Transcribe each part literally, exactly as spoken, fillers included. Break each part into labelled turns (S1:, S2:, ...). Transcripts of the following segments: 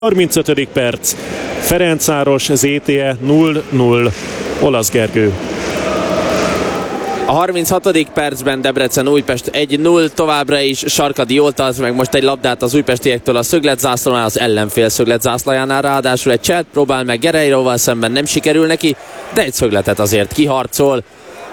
S1: harmincötödik perc, Ferencváros zé té e null null. Olasz Gergő.
S2: A harminchatodik percben Debrecen Újpest egy null, továbbra is Sarkadi jól tart meg most egy labdát az újpestiektől a szögletzászlónál, az ellenfél szögletzászlajánál, ráadásul egy cselt próbál meg Guerreiroval szemben, nem sikerül neki, de egy szögletet azért kiharcol.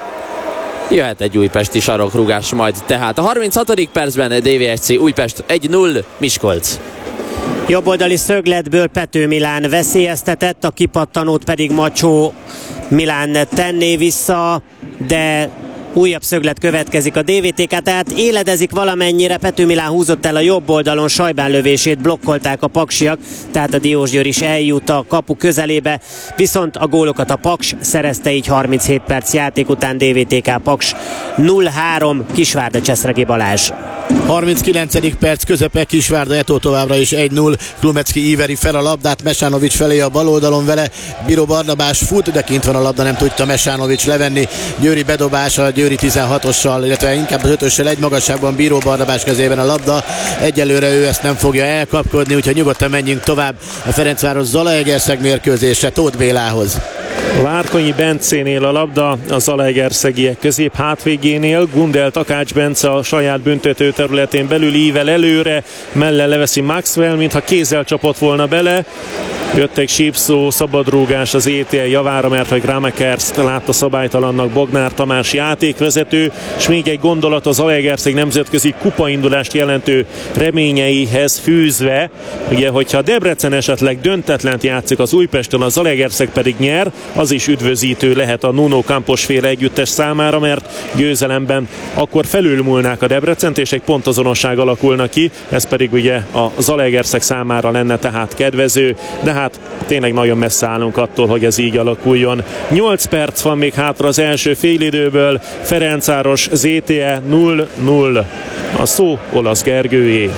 S2: Jöhet egy újpesti sarokrugás majd, tehát a harminchatodik percben dé vé es cé Újpest egy null, Miskolc.
S3: Jobboldali szögletből Pető Milán veszélyeztetett, a kipattanót pedig Macsó Milán tenné vissza, de újabb szöglet következik a dé vé té ká, tehát éledezik valamennyire. Pető Milán húzott el a jobb oldalon, Sajbán lövését blokkolták a paksiak, tehát a Diósgyőr is eljut a kapu közelébe, viszont a gólokat a Paks szerezte, így harminchét perc játék után dé vé té ká Paks null három, Kisvárda Cseszregi Balázs.
S4: harminckilencedik perc közepe, Kisvárda Eto továbbra is egy null. Klumecki íveri fel a labdát Mesánovics felé a bal oldalon, vele Bíró Barnabás fut, de kint van a labda, nem tudta Mesánovics levenni. Győri bedobása a Győri tizenhatossal, illetve inkább az ötössel egy magasságban, Bíró Barnabás kezében a labda. Egyelőre ő ezt nem fogja elkapkodni, úgyhogy nyugodtan menjünk tovább a Ferencváros Zalaegerszeg mérkőzésre Tóth Bélához.
S1: Várkonyi Bencénél a labda, a zalaegerszegiek közép hátvégénél. Gundel Takács Bence a saját büntető területén belül ível előre, mellen leveszi Maxwell, mintha kézzel csapott volna bele. Jött egy sípszó, szabadrúgás az é té el javára, mert hogy Gramekerst látta szabálytalannak Bognár Tamás játékvezető, és még egy gondolat az Zalaegerszeg nemzetközi kupaindulást jelentő reményeihez fűzve. Ugye, hogyha Debrecen esetleg döntetlent játszik az Újpesttől, a Zalaegerszeg pedig nyer, az is üdvözítő lehet a Nuno Campos féle együttes számára, mert győzelemben akkor felülmúlnák a Debrecent, és egy pontazonosság alakulna ki, ez pedig ugye a Zalaegerszeg számára lenne tehát kedvező, de hát tényleg nagyon messze állunk attól, hogy ez így alakuljon. nyolc perc van még hátra az első félidőből, Ferencváros zé té e null null. A szó Olasz Gergőjé.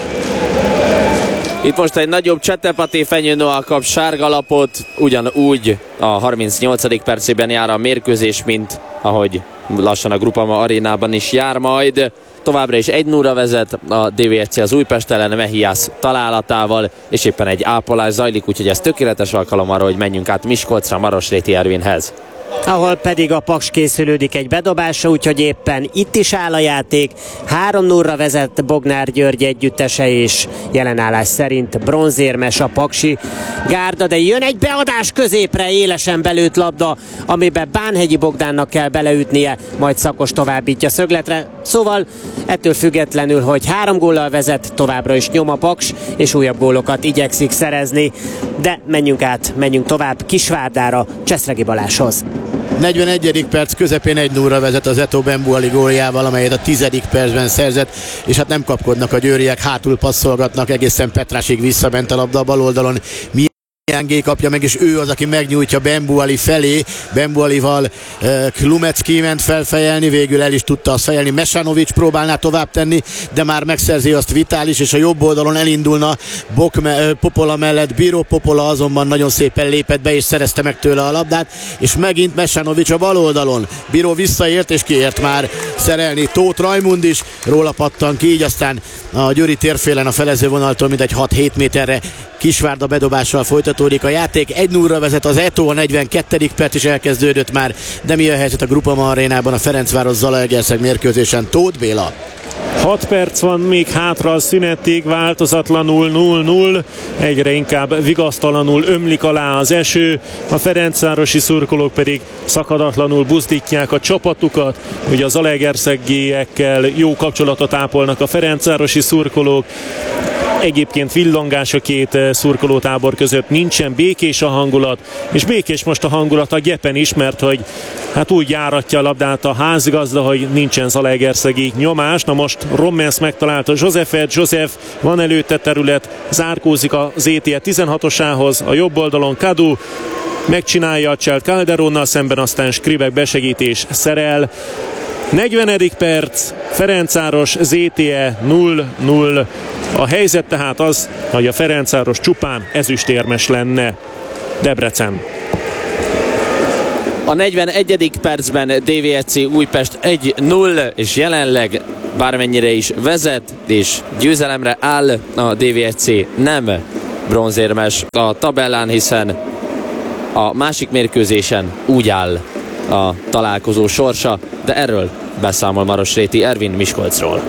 S2: Itt most egy nagyobb Csetepaté Fenyőnoa kap sárgalapot, ugyanúgy a harmincnyolcadik percében jár a mérkőzés, mint ahogy lassan a Grupama arénában is jár majd. Továbbra is egy nullra vezet a dé vé es cé az Újpest ellen Mehiász találatával, és éppen egy ápolás zajlik, úgyhogy ez tökéletes alkalom arra, hogy menjünk át Miskolcra Marosréti Ervinhez,
S3: ahol pedig a Paks készülődik egy bedobásra, úgyhogy éppen itt is áll a játék. három nullra vezet Bognár György együttese, és jelenállás szerint bronzérmes a paksi gárda, de jön egy beadás középre, élesen belőtt labda, amiben Bánhegyi Bogdánnak kell beleütnie, majd Szakos továbbítja szögletre. Szóval ettől függetlenül, hogy három góllal vezet, továbbra is nyom a Paks, és újabb gólokat igyekszik szerezni. De menjünk át, menjünk tovább Kisvárdára, Cseszregi Balázshoz.
S4: negyvenegyedik perc közepén egy nullra vezet az Eto Bembuali góljával, amelyet a tizedik percben szerzett, és hát nem kapkodnak a győriek, hátul passzolgatnak, egészen Petrásig visszament a labda a bal oldalon. Miángé kapja meg, és ő az, aki megnyújtja Bembuali felé. Bembualival uh, Klumecki ment felfejelni, végül el is tudta azt fejelni. Mesánovics próbálná tovább tenni, de már megszerzi azt Vitális, és a jobb oldalon elindulna Bok me- uh, Popola mellett. Bíró Popola azonban nagyon szépen lépett be, és szerezte meg tőle a labdát, és megint Mesánovics a bal oldalon. Bíró visszaért, és kiért már szerelni Tóth Rajmund is, róla pattan ki, így aztán a Győri térfélen a felezővonaltól mindegy hat-hét méterre Kisvárda bedobással folytatódik a játék. egy nullra vezet az Eto, a negyvenkettedik perc is elkezdődött már, de mi a helyzet a Grupama arénában a Ferencváros Zalaegerszeg mérkőzésen? Tóth Béla.
S1: hat perc van még hátra a szünetig, változatlanul null null, egyre inkább vigasztalanul ömlik alá az eső, a ferencvárosi szurkolók pedig szakadatlanul buzdítják a csapatukat, ugye az zalaegerszegiekkel jó kapcsolatot ápolnak a ferencvárosi szurkolók. Egyébként villongás a két szurkolótábor között, nincsen, békés a hangulat, és békés most a hangulat a gyepen is, mert hogy hát úgy járatja a labdát a házigazda, hogy nincsen zalaegerszegi nyomás. Na most Rommens megtalálta Józsefet, József van előtte terület, zárkózik a zé té e tizenhatosához, a jobb oldalon Kadu megcsinálja a cselt Calderonnal szemben, aztán Skrivek besegítés szerel. negyvenedik perc, Ferencváros zé té e null null. A helyzet tehát az, hogy a Ferencváros csupán ezüstérmes lenne. Debrecen.
S2: A negyvenegyedik percben dé vé es cé Újpest egy null, és jelenleg bármennyire is vezet, és győzelemre áll a dé vé es cé, nem bronzérmes a tabellán, hiszen a másik mérkőzésen úgy áll a találkozó sorsa, de erről beszámol Marosréti Ervin Miskolcról.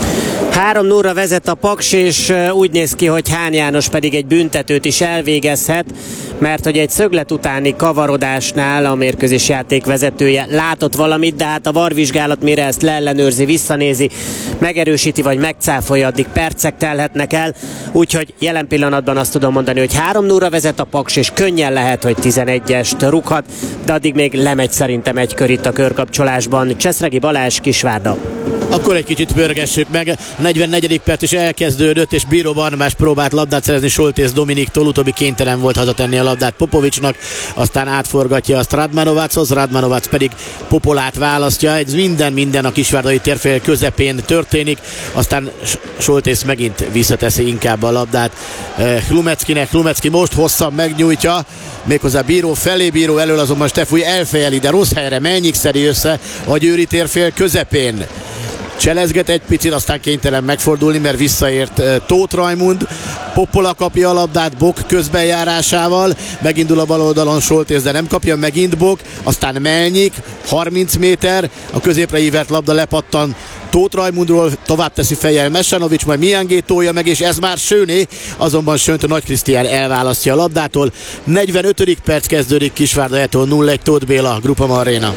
S3: három nulla vezet a Paks, és úgy néz ki, hogy Hán János pedig egy büntetőt is elvégezhet, mert hogy egy szöglet utáni kavarodásnál a mérkőzés játékvezetője látott valamit, de hát a varvizsgálat mire ezt leellenőrzi, visszanézi, megerősíti vagy megcáfolja, addig percek telhetnek el, úgyhogy jelen pillanatban azt tudom mondani, hogy három nulla vezet a Paks, és könnyen lehet, hogy tizenegyest rúghat, de addig még lemegy szerintem egy kör itt a körkapcsolásban. Cseszregi Balázs, Kisvárda.
S4: Akkor egy kicsit pörgessük meg. negyvennegyedik perc is elkezdődött, és Bíró Barnabás próbált labdát szerezni Soltész Dominiktól, utóbbi kénytelen volt hazatenni a labdát Popovicsnak, aztán átforgatja azt Radmanovachoz, Radmanovac pedig Popolát választja. Ez minden minden a kisvárdai térfél közepén történik, aztán Soltész megint visszateszi inkább a labdát Hlumeckinek. Hlumecki most hosszan megnyújtja, méghozzá Bíró felé, Bíró elől azonban Stefúj elfejeli, de rossz helyre Melnyik szedi össze a győri térfél közepén. Cselezget egy picit, aztán kénytelen megfordulni, mert visszaért uh, Tóth Rajmund. Poppola kapja a labdát Bok közbenjárásával, megindul a bal oldalon Soltész, de nem kapja, megint Bok, aztán Melnyik, harminc méter, a középre ívert labda lepattan Tóth Rajmundról, tovább teszi fejjel Mesanovics, majd Miangé tolja meg, és ez már Sőné, azonban Söntő Nagy Krisztián elválasztja a labdától. negyvenötödik perc kezdődik Kisvárda-tól nulla egy Tóth Béla, Groupama Arena.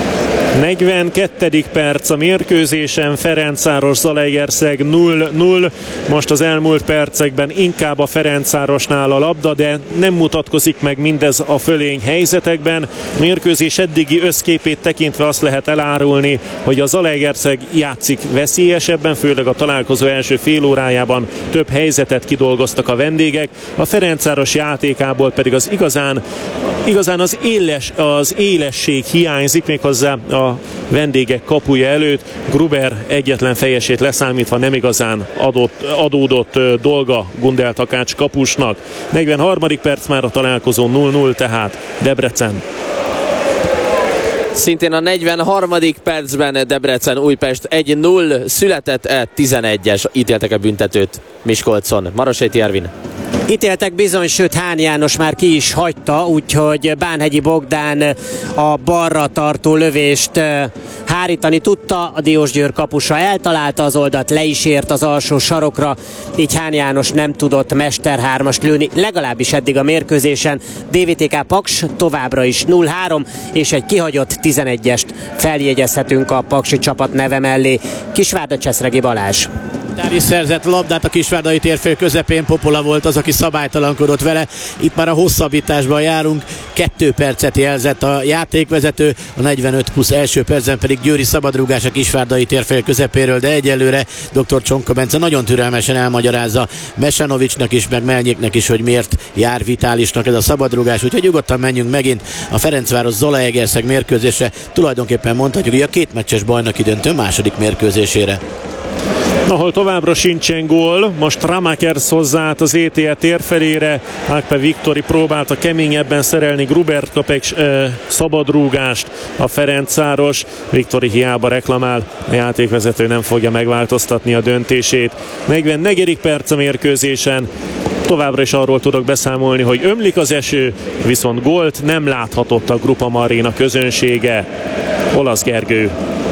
S1: negyvenkettedik perc a mérkőzésen, Ferencváros Zalaegerszeg nulla nulla. Most az elmúlt percekben inkább a Ferencvárosnál a labda, de nem mutatkozik meg mindez a fölény helyzetekben. Mérkőzés eddigi összképét tekintve azt lehet elárulni, hogy a Zalaegerszeg játszik veszélyesebben, főleg a találkozó első fél órájában több helyzetet kidolgoztak a vendégek. A Ferencváros játékából pedig az igazán, igazán az, éles, az élesség hiányzik, méghozzá a vendégek kapuja előtt. Gruber egyetlen fejesét leszámítva nem igazán adott, adódott dolga Gundel Takács kapusnak. negyvenharmadik perc már a találkozó nulla nulla, tehát Debrecen.
S2: Szintén a negyvenharmadik percben Debrecen Újpest egy nulla, született-e tizenegyes, ítéltek-e büntetőt Miskolcon? Marosréti Ervin.
S3: Ítéltek bizony, sőt Hán János már ki is hagyta, úgyhogy Bánhegyi Bogdán a balra tartó lövést hárítani tudta, a Diósgyőr kapusa eltalálta az oldalt, le is ért az alsó sarokra, így Hán János nem tudott mesterhármast lőni, legalábbis eddig a mérkőzésen. dé vé té ká Paks továbbra is nulla három, és egy kihagyott tizenegyest feljegyezhetünk a paksi csapat neve mellé. Kisvárda, Cseszregi Balázs.
S4: Dáris szerzett labdát a kisvárdai térfél közepén, Popola volt az, aki szabálytalankodott vele. Itt már a hosszabbításban járunk, kettő percet jelzett a játékvezető, a negyvenöt plusz első percen pedig győri szabadrúgás a kisvárdai térfél közepéről, de egyelőre dr. Csonka Bence nagyon türelmesen elmagyarázza Mesanovicsnak is, meg Melnyiknek is, hogy miért jár Vitálisnak ez a szabadrúgás, úgyhogy nyugodtan menjünk megint a Ferencváros Zalaegerszeg mérkőzésre, tulajdonképpen mondhatjuk, hogy a két meccses bajnoki döntő második mérkőzésére.
S1: Ahol továbbra sincsen gól, most Ramakers hozzáállt az é té e térfelére, Ákpe Viktori próbálta keményebben szerelni, Grubert kap egy e, szabadrúgást a Ferencváros, Viktori hiába reklamál, a játékvezető nem fogja megváltoztatni a döntését. negyvennegyedik perc a mérkőzésen, továbbra is arról tudok beszámolni, hogy ömlik az eső, viszont gólt nem láthatott a Groupama Arena közönsége. Olasz Gergő.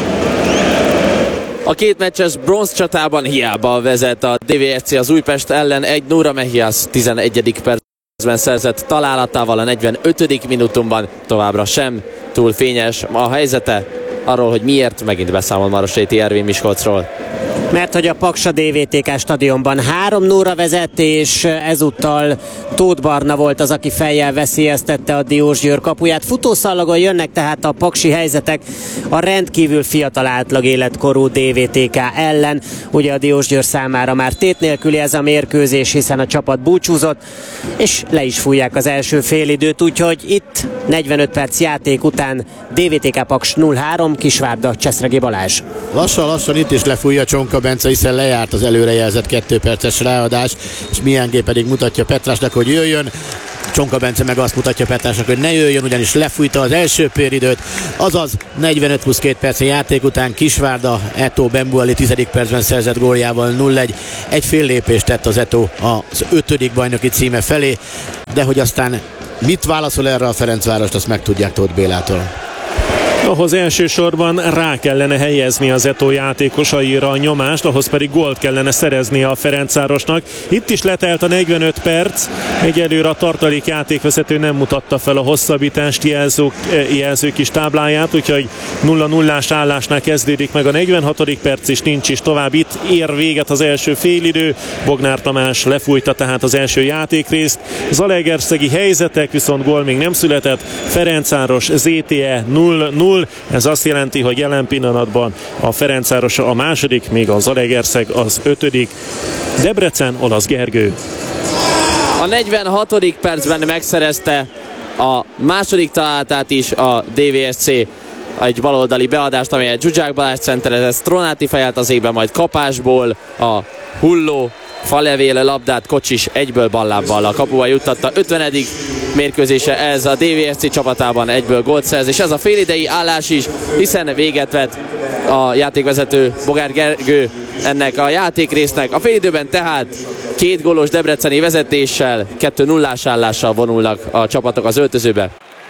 S2: A két meccses bronz csatában hiába vezet a dé vé es cé az Újpest ellen, egy nulla. Mehias tizenegyedik percben szerzett találatával a negyvenötödik minutumban, továbbra sem túl fényes a helyzete. Arról, hogy miért, megint beszámol Marosréti Ervin Miskolcról.
S3: Mert hogy a Paksa dé vé té ká stadionban három nulla vezet, és ezúttal Tóth Barna volt az, aki fejjel veszélyeztette a Diósgyőr kapuját. Futószallagon jönnek tehát a paksi helyzetek a rendkívül fiatal átlag életkorú dé vé té ká ellen. Ugye a Diósgyőr számára már tét nélküli ez a mérkőzés, hiszen a csapat búcsúzott, és le is fújják az első félidőt, úgyhogy itt negyvenöt perc játék után dé vé té ká Paks nulla három, Kisvárda, Cseszregi Balázs.
S4: Lassan-lassan itt is lefújja Csonka Bence, hiszen lejárt az előrejelzett kettő perces ráadás, és Miangé pedig mutatja Petrásnak, hogy jöjjön. Csonka Bence meg azt mutatja Petrásnak, hogy ne jöjjön, ugyanis lefújta az első félidőt, azaz negyvenöt plusz két percnyi játék után Kisvárda Eto Bembuali tizedik percben szerzett góljával nulla egy. Egy fél lépést tett az Eto az ötödik bajnoki címe felé, de hogy aztán mit válaszol erre a Ferencvárost, azt megtudják Tóth Bélától.
S1: Ahhoz elsősorban rá kellene helyezni az Eto játékosaira a nyomást, ahhoz pedig gólt kellene szerezni a Ferencvárosnak. Itt is letelt a negyvenöt perc, egyelőre a tartalék játékvezető nem mutatta fel a hosszabbítást jelző, jelző kis tábláját, úgyhogy nulla nullás állásnál kezdődik meg a negyvenhatodik perc, és nincs is tovább. Itt ér véget az első félidő, Bognár Tamás lefújta tehát az első játékrészt. Zalaegerszegi helyzetek, viszont gól még nem született. Ferencváros zé té e nulla nulla. Ez azt jelenti, hogy jelen pillanatban a Ferencváros a második, még a Zalaegerszeg az ötödik. Debrecen, Olasz Gergő.
S2: A negyvenhatodik percben megszerezte a második találatát is a dé vé es cé, egy baloldali beadást, amelyet Zsuzsák Balázs centerezett, Strónáti fejelt az égbe, majd kapásból a hulló falevél labdát Kocsis egyből ballábbal a kapuba juttatta. ötvenedik mérkőzése ez a dé vé es cé csapatában, egyből gólt szerz, és ez a félidei állás is, hiszen véget vett a játékvezető Bogár Gergő ennek a játékrésznek. A félidőben tehát két gólos debreceni vezetéssel, kettő nullás állással vonulnak a csapatok az öltözőbe.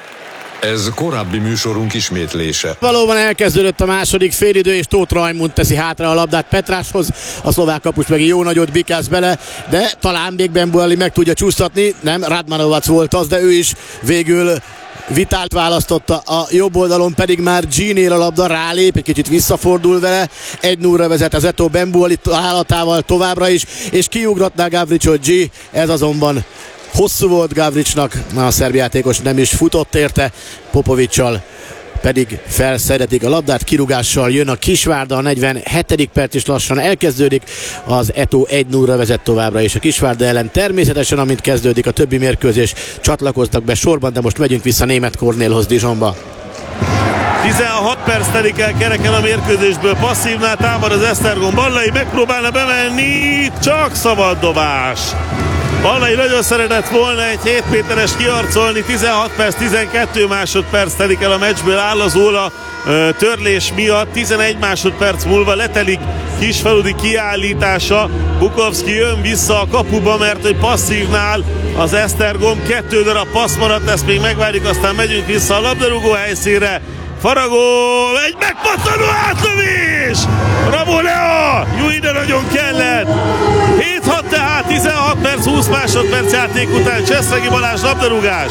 S5: Ez korábbi műsorunk ismétlése.
S4: Valóban elkezdődött a második félidő, és Tóth Rajmund teszi hátra a labdát Petráshoz, a szlovák kapus meg jó nagyot bikász bele, de talán még Bembuali meg tudja csúsztatni, nem, Radmanovac volt az, de ő is végül Vitált választotta, a jobb oldalon pedig már G-nél a labda, rálép, egy kicsit visszafordul vele, egy nullra vezet az Eto Bembuali találatával továbbra is, és kiugratná Gavricsot G, ez azonban hosszú volt Gavricsnak, a szerb játékos nem is futott érte, Popovicsal pedig felszeretik a labdát, kirúgással jön a Kisvárda, a negyvenhetedik perc is lassan elkezdődik, az Eto egy nullra vezet továbbra, és a Kisvárda ellen természetesen, amint kezdődik a többi mérkőzés, csatlakoztak be sorban, de most megyünk vissza Németh Kornélhoz Dijonba.
S6: tizenhat perc telik el kereken a mérkőzésből, passzívnál támad az Esztergom, Ballai megpróbálna bemenni, csak szabad dobás. Ballai nagyon szeretett volna egy hét méteres kiarcolni, tizenhat perc, tizenkét másodperc telik el a meccsből, áll az óla törlés miatt, tizenegy másodperc múlva letelik Kisfaludi kiállítása, Bukovszki jön vissza a kapuba, mert hogy passzívnál az Esztergom, kettő darab passz maradt, ezt még megvárjuk, aztán megyünk vissza a labdarúgó helyszínre. Faragó, egy megpattanó átlövés! Bravo Lea! Jó, ide nagyon kellett! hét hat tehát, tizenhat perc, húsz másodperc játék után, Cseszregi Balázs labdarúgás.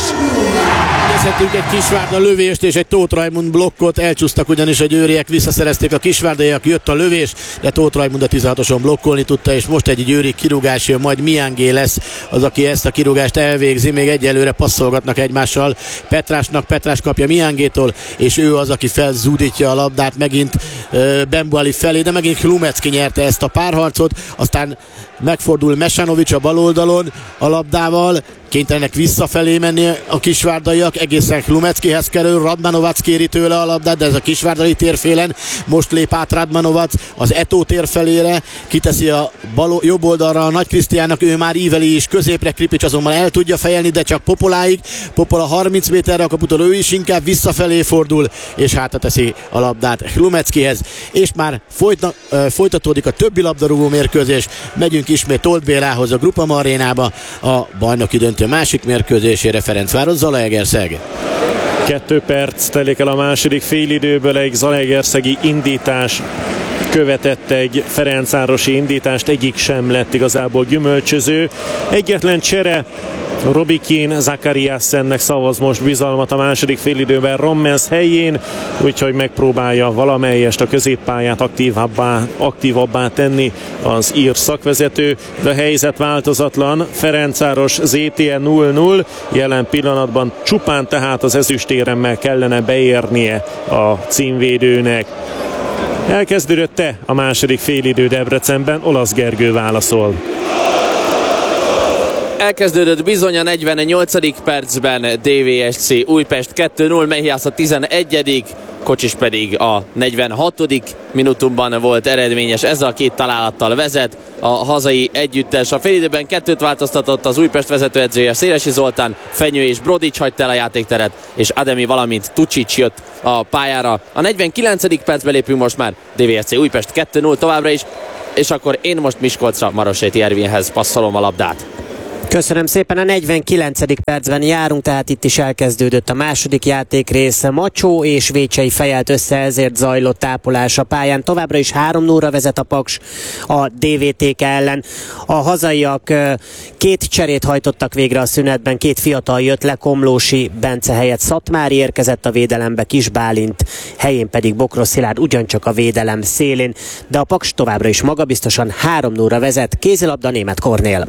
S4: Nézhetünk egy Kisvárda lövést és egy Tóth Rajmund blokkot, elcsúsztak ugyanis a győriek, visszaszerezték a kisvárdaiak, jött a lövés, de Tóth Rajmund a tizenhatoson blokkolni tudta, és most egy győri kirúgás jön, majd Miangé lesz az, aki ezt a kirúgást elvégzi, még egyelőre passzolgatnak egymással Petrásnak, Petrás kapja Miangétól, és ő az, aki felzúdítja a labdát megint uh, Bembuali felé, de megint Hlumecki nyerte ezt a párharcot, aztán megfordul Mesanovic a bal oldalon a labdával, kénytelenek visszafelé menni a kisvárdaiak, egészen Hlumeckihez kerül, Radmanovac kéri tőle a labdát, de ez a kisvárdai térfélen, most lép át Radmanovac az Eto tér felére, kiteszi a bal, jobb oldalra a Nagy Krisztiánnak, ő már íveli is középre, Kripics azonban el tudja fejelni, de csak Popoláig, Popola harminc méterre a kaputól, ő is inkább visszafelé fordul, és hátra teszi a labdát Hlumeckihez, és már folytna, uh, folytatódik a többi labdarúgó mérkőzés, megyünk ismét Tóth Bélához a Groupama arénába, a bajnoki döntő másik mérkőzésére, Ferencváros Zalaegerszeg.
S1: Kettő perc telik el a második félidőből, egy zalaegerszegi indítás követett egy ferencvárosi indítást, egyik sem lett igazából gyümölcsöző. Egyetlen csere, Robikin Zakariassennek szavaz most bizalmat a második félidőben Rommens helyén, úgyhogy megpróbálja valamelyest a középpályát aktívabbá, aktívabbá tenni az ír szakvezető, de a helyzet változatlan, Ferencváros zé té e nulla nulla, jelen pillanatban csupán tehát az ezüstéremmel kellene beérnie a címvédőnek. Elkezdődött-e a második félidő Debrecenben? Olasz Gergő válaszol.
S2: Elkezdődött bizony a negyvennyolcadik percben dé vé es cé Újpest kettő null, Mehiász a tizenegyedik Kocsis pedig a negyvenhatodik minutumban volt eredményes, ezzel a két találattal vezet a hazai együttes. A félidőben kettőt változtatott az Újpest vezetőedzője, Szélesi Zoltán, Fenyő és Brodics hagyta el a játékteret, és Ademi, valamint Tucsics jött a pályára. A negyvenkilencedik percbe lépünk most már, dé vé es cé Újpest kettő null továbbra is, és akkor én most Miskolcra Maroséti Ervinhez passzolom a labdát.
S3: Köszönöm szépen, a negyvenkilencedik percben járunk, tehát itt is elkezdődött a második játékrész. Macsó és Vécsei fejelt össze, ezért zajlott tápolás a pályán. Továbbra is három nullra vezet a Paks a dé vé té ká ellen. A hazaiak két cserét hajtottak végre a szünetben, két fiatal jött le, Komlósi Bence helyett Szatmári érkezett a védelembe, Kis Bálint helyén pedig Bokros Szilárd ugyancsak a védelem szélén, de a Paks továbbra is magabiztosan három nullra vezet. Kézilabda, Németh Kornél.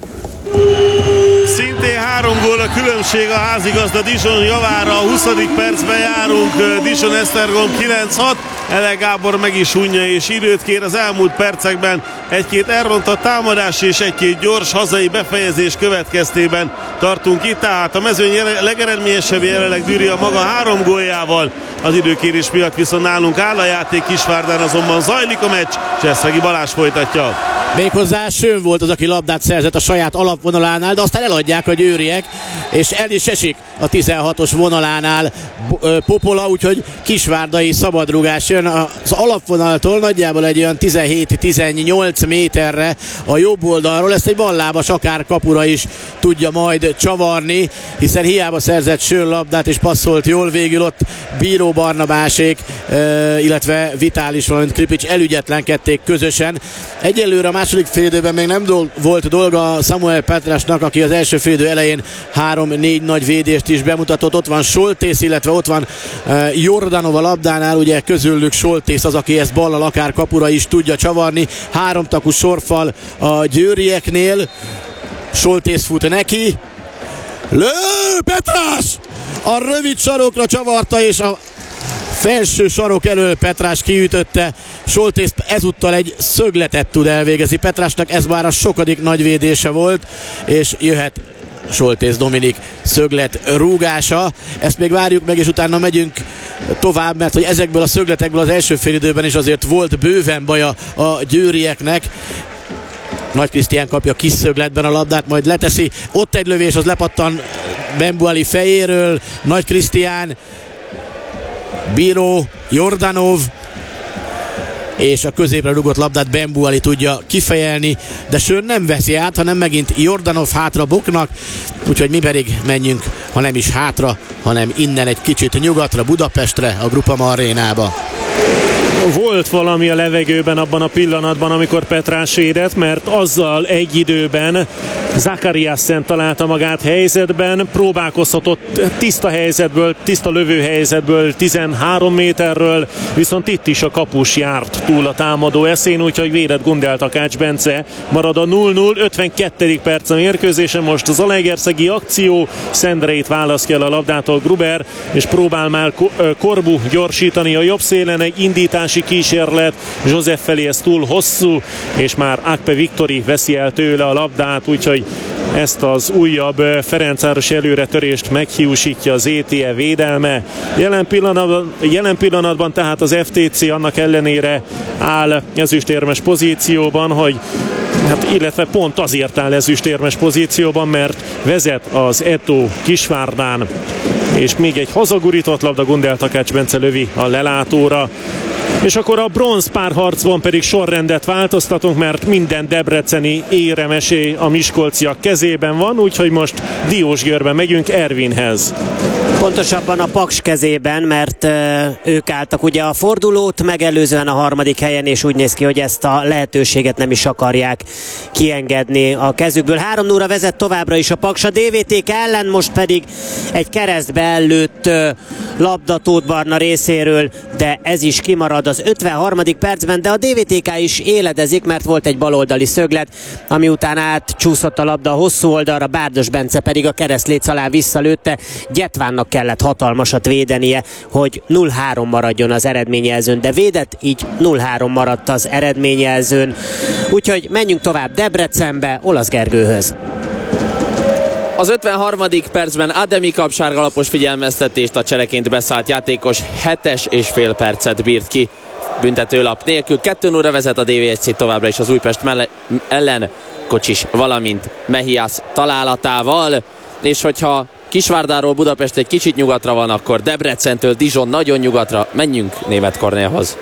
S6: Szintén három gól a különbség a házigazda Dison javára. A huszadik percben járunk, Dison Esztergom kilenc hat. Ele Gábor meg is unja és időt kér. Az elmúlt percekben egy-két elrontott támadás és egy-két gyors hazai befejezés következtében tartunk itt. Tehát a mezőny legeredményesebb jelenleg Düri a maga három góljával. Az időkérés miatt viszont nálunk áll a játék, Kisvárdán azonban zajlik a meccs. Cseszregi Balázs folytatja.
S4: Méghozzá Sőn volt az, aki labdát szerzett a saját alapvonalánál, de aztán eladják a győriek, és el is esik a tizenhatos vonalánál Popola, úgyhogy Kisvárdai szabadrugás jön az alapvonaltól, nagyjából egy olyan tizenhét-tizennyolc méterre a jobb oldalról. Ezt egy ballábas akár kapura is tudja majd csavarni, hiszen hiába szerzett Sőn labdát és passzolt jól, végül ott Bíró Barnabásék, illetve Vitális, valamint Kripics elügyetlenkedték közösen. Egyelőre a második félidőben még nem dol- volt dolga Samuel Petrasnak, aki az első félidő elején három-négy nagy védést is bemutatott. Ott van Soltész, illetve ott van uh, Jordanov a labdánál, ugye közülük Soltész az, aki ezt ballal akár kapura is tudja csavarni. Háromtakú sorfal a győrieknél. Soltész fut neki. Lő! Petrás! A rövid sarokra csavarta, és a felső sarok elől Petrás kiütötte. Soltész ezúttal egy szögletet tud elvégezni. Petrásnak ez már a sokadik nagyvédése volt, és jöhet Soltész Dominik szöglet rúgása. Ezt még várjuk meg, és utána megyünk tovább, mert hogy ezekből a szögletekből az első félidőben is azért volt bőven baja a győrieknek. Nagy Krisztián kapja kis szögletben a labdát, majd leteszi. Ott egy lövés, az lepattan Bembuali fejéről. Nagy Krisztián, Bíró, Jordanov, és a középre rugott labdát Bembuali tudja kifejelni, de Sőn nem veszi át, hanem megint Jordanov hátra Boknak, úgyhogy mi pedig menjünk, ha nem is hátra, hanem innen egy kicsit nyugatra, Budapestre, a Groupama arénába.
S1: Volt valami a levegőben abban a pillanatban, amikor Petrás védett, mert azzal egy időben Zakariassen találta magát helyzetben, próbálkozhatott tiszta helyzetből, tiszta lövő helyzetből tizenhárom méterről, viszont itt is a kapus járt túl a támadó eszén, úgyhogy védett Gundel Takács Bence. Marad a null null, ötvenkettedik perc a mérkőzésen, most az zalaegerszegi akció, Szendreit választja el a labdától Gruber, és próbál már Korbu gyorsítani a jobb szélen, egy indítási kísérlet, József felé ez túl hosszú, és már Akpe Viktori veszi el tőle a labdát, úgyhogy ezt az újabb Ferencvárosi előretörést meghiúsítja az é té e védelme. Jelen pillanatban, jelen pillanatban tehát az ef té cé annak ellenére áll ezüstérmes pozícióban, hogy hát, illetve pont azért áll ezüstérmes pozícióban, mert vezet az Eto Kisvárdán, és még egy hazagurított labda, Gundel Takács Bence lövi a lelátóra. És akkor a bronz párharcban pedig sorrendet változtatunk, mert minden debreceni éremesé a miskolciak kezében van, úgyhogy most Diósgyőrben megyünk Ervinhez.
S3: Pontosabban a Paks kezében, mert uh, ők álltak ugye a fordulót megelőzően a harmadik helyen, és úgy néz ki, hogy ezt a lehetőséget nem is akarják kiengedni a kezükből. három nullra vezet továbbra is a Paks a dé vé té ká ellen, most pedig egy keresztbe ellőtt uh, labda Tóth Barna részéről, de ez is kimarad az ötvenharmadik percben, de a dé vé té ká is éledezik, mert volt egy baloldali szöglet, ami után átcsúszott a labda a hosszú oldalra, Bárdos Bence pedig a keresztléc alá visszalőtte. Gyetvánnak kellett hatalmasat védenie, hogy nulla három maradjon az eredményjelzőn, de védett, így nulla három maradt az eredményjelzőn. Úgyhogy menjünk tovább Debrecenbe, Olasz Gergőhöz.
S2: Az ötvenharmadik percben Ademi kap sárgalapos figyelmeztetést, a csereként beszállt játékos hetes és fél percet bírt ki büntetőlap nélkül. kettő nullra vezet a dé vé egy cé továbbra is az Újpest melle- ellen Kocsis, valamint Mehias találatával, és hogyha Kisvárdáról Budapest egy kicsit nyugatra van, akkor Debrecentől Dijon nagyon nyugatra. Menjünk Németh Kornélhoz.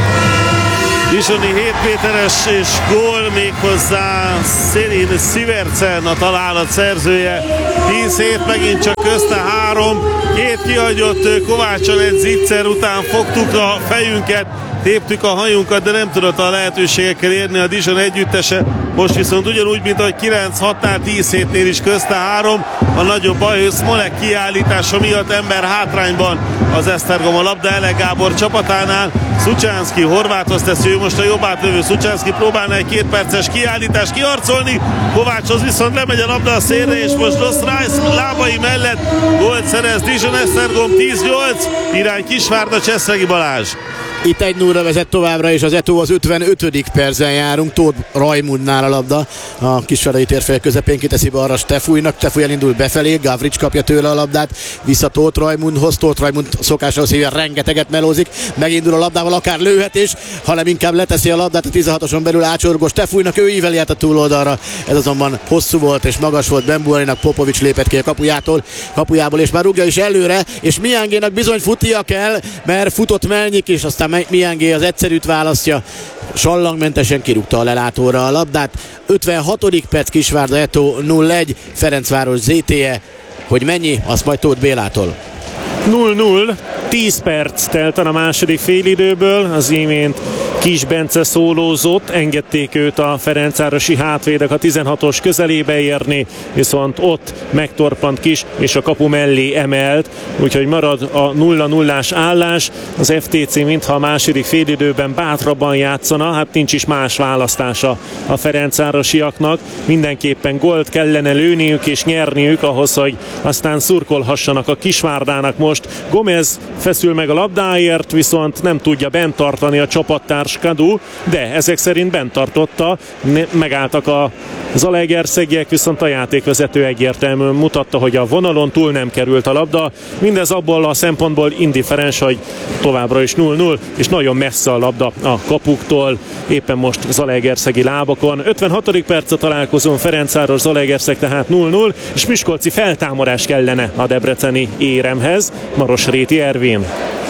S6: Dijoni hét méteres és gól, méghozzá Selin Sivertsen a találat szerzője. tíz hét megint csak közte három, két kihagyott Kovácson egy zicser után fogtuk a fejünket, téptük a hajunkat, de nem tudott a lehetőségekkel érni a Dijon együttese. Most viszont ugyanúgy, mint ahogy kilenc hatnál, tíz hétnél is közte három. A nagyobb baj, hogy Smolek kiállítása miatt ember hátrányban az Esztergom a labda Ele Gábor csapatánál. Szucsánszki Horváthoz teszi, ő most a jobb átlövő. Szucsánszki próbálna egy két perces kiállítást kiharcolni. Kovácshoz viszont lemegy a labda a szélre, és most Ross Rice lábai mellett gólt szerez Dijon. Esztergom tíz nyolc, irány Kisvárda, Cseszregi Balázs.
S4: Itt egy nullra vezet továbbra is az Eto, az ötvenötödik percen járunk. Tóth Rajmundnál a labda. A kisvárdai térfél közepén kiteszi balra Stefújnak. Stefúj elindul befelé, Gavrics kapja tőle a labdát. Vissza Tóth Rajmundhoz. Tóth Rajmund szokásához hívja, rengeteget melózik. Megindul a labdával, akár lőhet is, hanem inkább leteszi a labdát a tizenhatoson belül ácsorgó Stefújnak. Ő íveli át a túloldalra. Ez azonban hosszú volt és magas volt Bembualinak. Popovics lépett ki a kapujától, kapujából, és már rúgja is előre, és Miángénak bizony futnia kell, mert futott Melnyik is, aztán Miángé az egyszerűt választja, sallangmentesen kirúgta a lelátóra a labdát. ötvenhatodik perc, Kisvárda Eto nulla egy, Ferencváros zé té e, hogy mennyi, azt majd Tóth Bélától.
S1: nulla nulla, tíz perc telt a második félidőből, az imént Kis Bence szólózott, engedték őt a ferencvárosi hátvédek a tizenhatos közelébe érni, viszont ott megtorpant Kis, és a kapu mellé emelt, úgyhogy marad a nulla nullás állás. Az ef té cé mintha a második félidőben bátrabban játszana, hát nincs is más választása a ferencvárosiaknak, mindenképpen gólt kellene lőniük és nyerniük ahhoz, hogy aztán szurkolhassanak a Kisvárdának. Most Gomez feszül meg a labdáért, viszont nem tudja bent tartani a csapattárs Kadu, de ezek szerint bent tartotta, megálltak a zalaegerszegiek, viszont a játékvezető egyértelműen mutatta, hogy a vonalon túl nem került a labda. Mindez abból a szempontból indifferens, hogy továbbra is nulla nulla, és nagyon messze a labda a kapuktól, éppen most zalaegerszegi lábakon. ötvenhatodik perc a találkozón, Ferencváros Zalaegerszeg tehát nulla nulla, és miskolci feltámadás kellene a debreceni éremhez. Marosréti Ervin.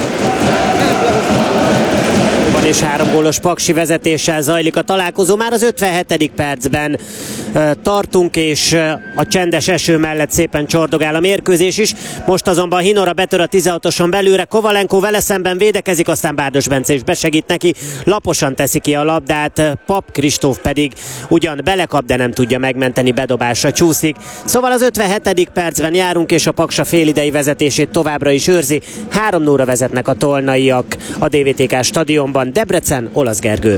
S3: És három gólos paksi vezetéssel zajlik a találkozó. Már az ötvenhetedik percben uh, tartunk, és uh, a csendes eső mellett szépen csordogál a mérkőzés is. Most azonban Hinora betör a tizenhatoson belőle, Kovalenko vele szemben védekezik, aztán Bárdos Bence is besegít neki, laposan teszi ki a labdát, Pap Kristóf pedig ugyan belekap, de nem tudja megmenteni, bedobásra csúszik. Szóval az ötvenhetedik percben járunk, és a Paksa félidei vezetését továbbra is őrzi. három nullra vezetnek a tolnaiak a dé vé té ká stadionban. Debrecen, Olasz Gergő.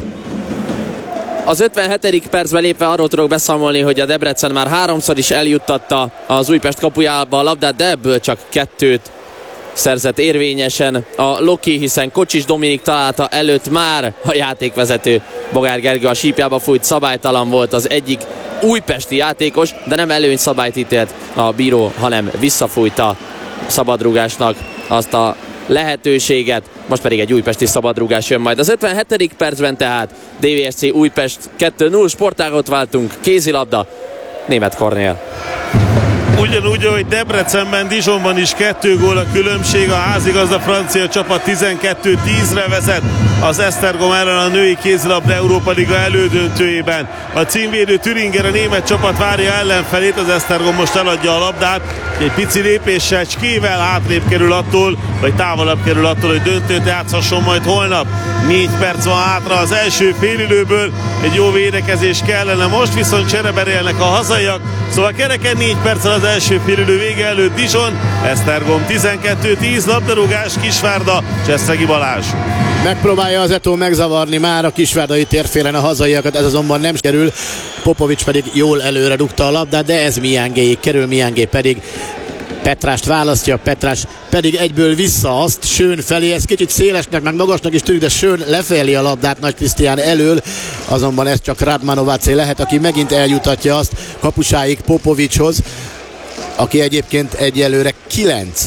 S2: Az ötvenhetedik percben lépve arról tudok beszámolni, hogy a Debrecen már háromszor is eljuttatta az Újpest kapujába a labdát, de ebből csak kettőt szerzett érvényesen a Loki, hiszen Kocsis Dominik találta előtt már a játékvezető Bogár Gergő a sípjába fújt, szabálytalan volt az egyik újpesti játékos, de nem előny szabályt ítélt a bíró, hanem visszafújta szabadrugásnak azt a lehetőséget. Most pedig egy újpesti szabadrugás jön majd. Az ötvenhetedik percben tehát dé vé es cé Újpest kettő nulla, sportágot váltunk, kézilabda, Németh Kornél.
S6: Ugyanúgy, ahogy Debrecenben, Dijonban is kettő gól a különbség, a házigazda francia csapat tizenkettő tízre vezet az Esztergom ellen a női kézilabda Európa Liga elődöntőjében. A címvédő Thüringer, a német csapat várja ellenfelét, az Esztergom most eladja a labdát, egy pici lépéssel, cskivel hátrébb kerül attól, vagy távolabb kerül attól, hogy döntőt játszhasson majd holnap. Négy perc van hátra az első félidőből, egy jó védekezés kellene, most viszont csereberélnek a hazaiak, szóval kereken négy perccel az első félidő vége előtt Dijon, Esztergom tizenkettő tíz, labdarúgás Kisvárda, Cseszregi Balázs.
S4: Megpróbálja az Eto megzavarni már a kisvárdai térfélen a hazaiakat, ez azonban nem kerül. Popovics pedig jól előre dugta a labdát, de ez Miángéig kerül, Miángé pedig Petrást választja, Petrás pedig egyből vissza azt Schön felé, ez kicsit szélesnek, meg magasnak is tűnik, de Schön lefelé a labdát Nagy Krisztián elől, azonban ez csak Radmanovácé lehet, aki megint eljutatja azt kapusáig Popovicshoz. aki egyébként egyelőre kilenc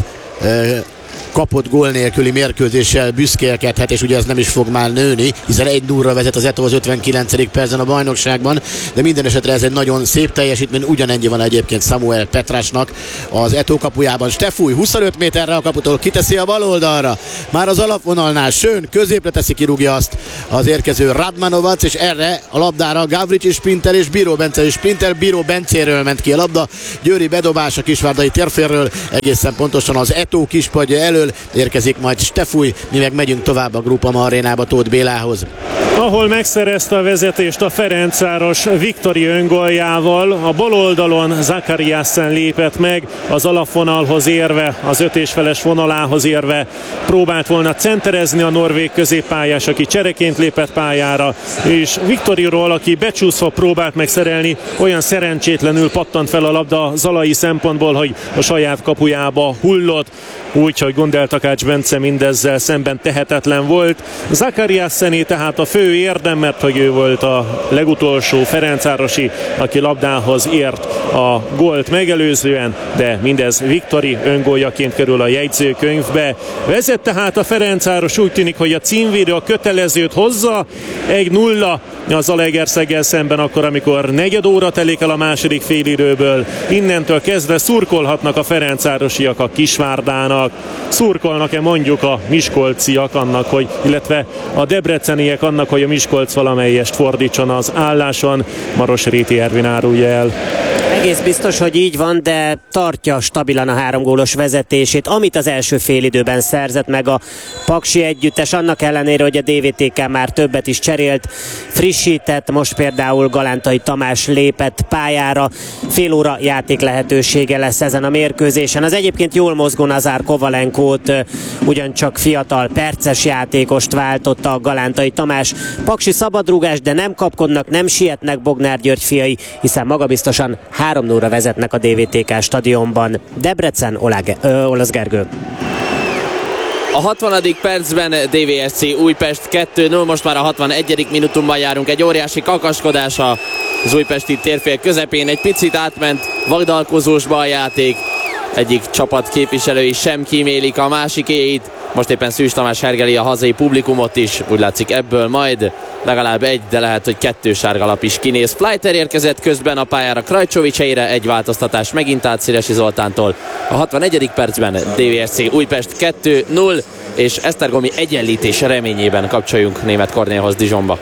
S4: kapott gól nélküli mérkőzéssel büszkélkedhet, és ugye ez nem is fog már nőni, hiszen egy nullra vezet az Eto az ötvenkilencedik percben a bajnokságban, de minden esetre ez egy nagyon szép teljesítmény, ugyanennyi van egyébként Samuel Petrásnak az Eto kapujában. Stefúj huszonöt méterre a kaputól kiteszi a bal oldalra, már az alapvonalnál Schön középre teszi, kirúgja azt az érkező Radmanovac, és erre a labdára Gavricsi sprinter és Bíró Bence is sprinter. Bíró Bencéről ment ki a labda, Győri bedobás a kisvárdai térfélről, egészen pontosan az Eto kispadja elől érkezik majd Stefúj, mi meg megyünk tovább a Groupama arénába Tóth Bélához,
S1: ahol megszerezte a vezetést a Ferencváros Viktori öngoljával. A bal oldalon Zakariassen lépett meg, az alapvonalhoz érve, az öt és feles vonalához érve próbált volna centerezni a norvég középpályás, aki csereként lépett pályára, és Viktoriról, aki becsúszva próbált megszerelni, olyan szerencsétlenül pattant fel a labda zalai szempontból, hogy a saját kapujába hullott, úgyhogy Gundel Takács Bence mindezzel szemben tehetetlen volt. Zakariassené tehát a fő érdem, mert hogy ő volt a legutolsó ferencvárosi, aki labdához ért a gólt megelőzően, de mindez Viktori öngóljaként kerül a jegyzőkönyvbe. Vezet tehát a Ferencváros, úgy tűnik, hogy a címvédő a kötelezőt hozza, egy nulla az Zalaegerszeggel szemben akkor, amikor negyed óra telik el a második félidőből. Innentől kezdve szurkolhatnak a ferencvárosiak a Kisvárdának, szurkolnak-e mondjuk a miskolciak annak, hogy, illetve a debreceniek annak, hogy a Miskolc valamelyest fordítson az álláson. Maros Réti Ervin árulja el.
S3: Egész biztos, hogy így van, de tartja stabilan a három gólos vezetését, amit az első félidőben szerzett meg a paksi együttes, annak ellenére, hogy a dé vé té ká már többet is cserélt, frissített, most például Galántai Tamás lépett pályára, fél óra játék lehetősége lesz ezen a mérkőzésen. Az egyébként jól mozgó Nazár Kovalenkót, ugyancsak fiatal perces játékost váltotta a Galántai Tamás. Paksi szabadrúgás, de nem kapkodnak, nem sietnek Bognár György fiai, hiszen magabiztosan három nullra vezetnek a dé vé té ká stadionban. Debrecen, Oláge, ö, Olasz Gergő.
S2: A hatvanadik percben dé vé es cé Újpest kettő null, most már a hatvanegyedik minutumban járunk, egy óriási kakaskodás az újpesti térfél közepén, egy picit átment vagdalkozósba a játék, egyik csapat képviselői sem kímélik a másikéit, most éppen Szűcs Tamás hergeli a hazai publikumot is, úgy látszik ebből majd legalább egy, de lehet, hogy kettő sárgalap is kinéz. Fleiter érkezett közben a pályára Krajcsovics helyére, egy változtatás megint át Sziresi Zoltántól. A hatvanegyedik percben dé vé es cé Újpest kettő null, és esztergomi egyenlítés reményében kapcsoljunk Németh Kornélhoz Dijonba.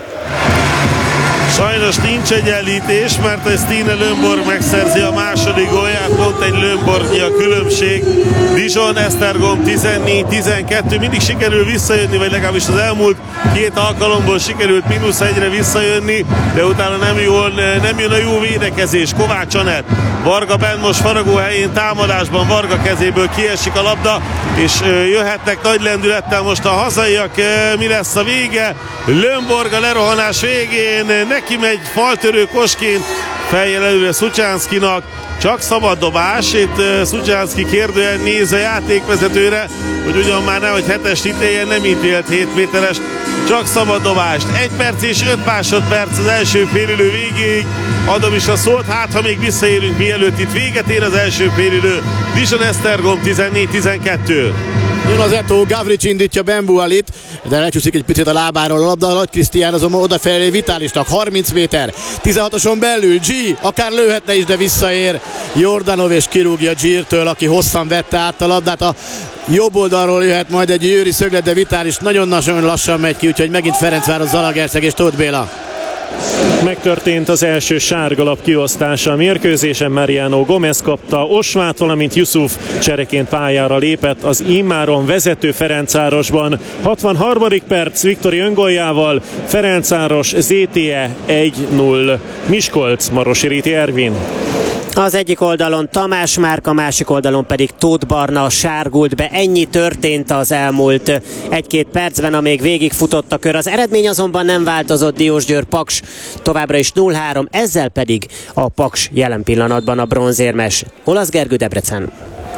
S6: Sajnos nincs egyenlítés, mert a Stine Lömborg megszerzi a második gólját, pont egy Lömborgnyi a különbség. Dijon, Esztergom tizennégy tizenkettő, mindig sikerül visszajönni, vagy legalábbis az elmúlt két alkalomból sikerült mínusz egyre visszajönni, de utána nem, jól, nem jön a jó védekezés. Kovács Anett, Varga benn most faragó helyén támadásban, Varga kezéből kiesik a labda, és jöhetnek nagy lendülettel most a hazaiak. Mi lesz a vége? Lömborg a lerohanás végén neki megy faltörő kosként, fejjel előre Szucsánszkinak, csak szabad dobás. Itt Szucsánszki kérdően néz a játékvezetőre, hogy ugyan már nehogy hetest ítéljen, nem ítélt hét méteres, csak szabad dobást. egy perc és öt másodperc az első félidő végéig. Adom is a szót, hát ha még visszaérünk, mielőtt itt véget ér az első félidő. Dijon Esztergom tizennégy tizenkettő.
S4: Jön az Eto, Gavrics indítja Bembualit, de lecsúszik egy picit a lábáról a labda, a Nagy Krisztián azonban odafelé Vitálisnak, harminc méter, tizenhatoson belül, G, akár lőhetne is, de visszaér Jordanov és kirúgja G-től, aki hosszan vette át a labdát. A jobb oldalról jöhet majd egy Győri szöglet, de Vitális nagyon-nagyon lassan megy ki, úgyhogy megint Ferencváros, Zalaegerszeg és Tóth Béla.
S1: Megtörtént az első sárgalap kiosztása a mérkőzésen, Mariano Gomez kapta Osvát, valamint Yusuf csereként pályára lépett az immáron vezető Ferencvárosban. hatvanharmadik perc Viktori öngoljával, Ferencváros zé té e egy null. Miskolc, Marosi Réti Ervin.
S3: Az egyik oldalon Tamás Márk, a másik oldalon pedig Tóth Barna sárgult be. Ennyi történt az elmúlt egy-két percben, amíg végigfutott a kör. Az eredmény azonban nem változott, Diósgyőr Paks továbbra is nulla három, ezzel pedig a Paks jelen pillanatban a bronzérmes. Olasz Gergő, Debrecen.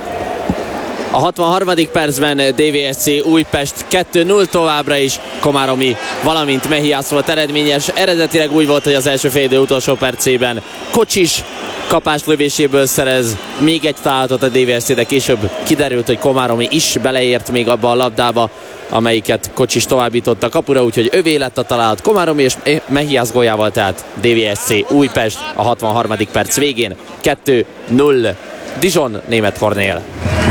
S2: A hatvanharmadik percben dé vé es cé Újpest kettő null, továbbra is Komáromi, valamint Mehiász volt eredményes. Eredetileg úgy volt, hogy az első félidő utolsó percében Kocsis kapás lövéséből szerez még egy találatot a dé vé es cé, de később kiderült, hogy Komáromi is beleért még abba a labdába, amelyiket Kocsis továbbított a kapura, úgyhogy övé lett a találat Komáromi és Mehias góljával, tehát dé vé es cé Újpest a hatvanharmadik perc végén kettő null. Dijon Németh Kornél.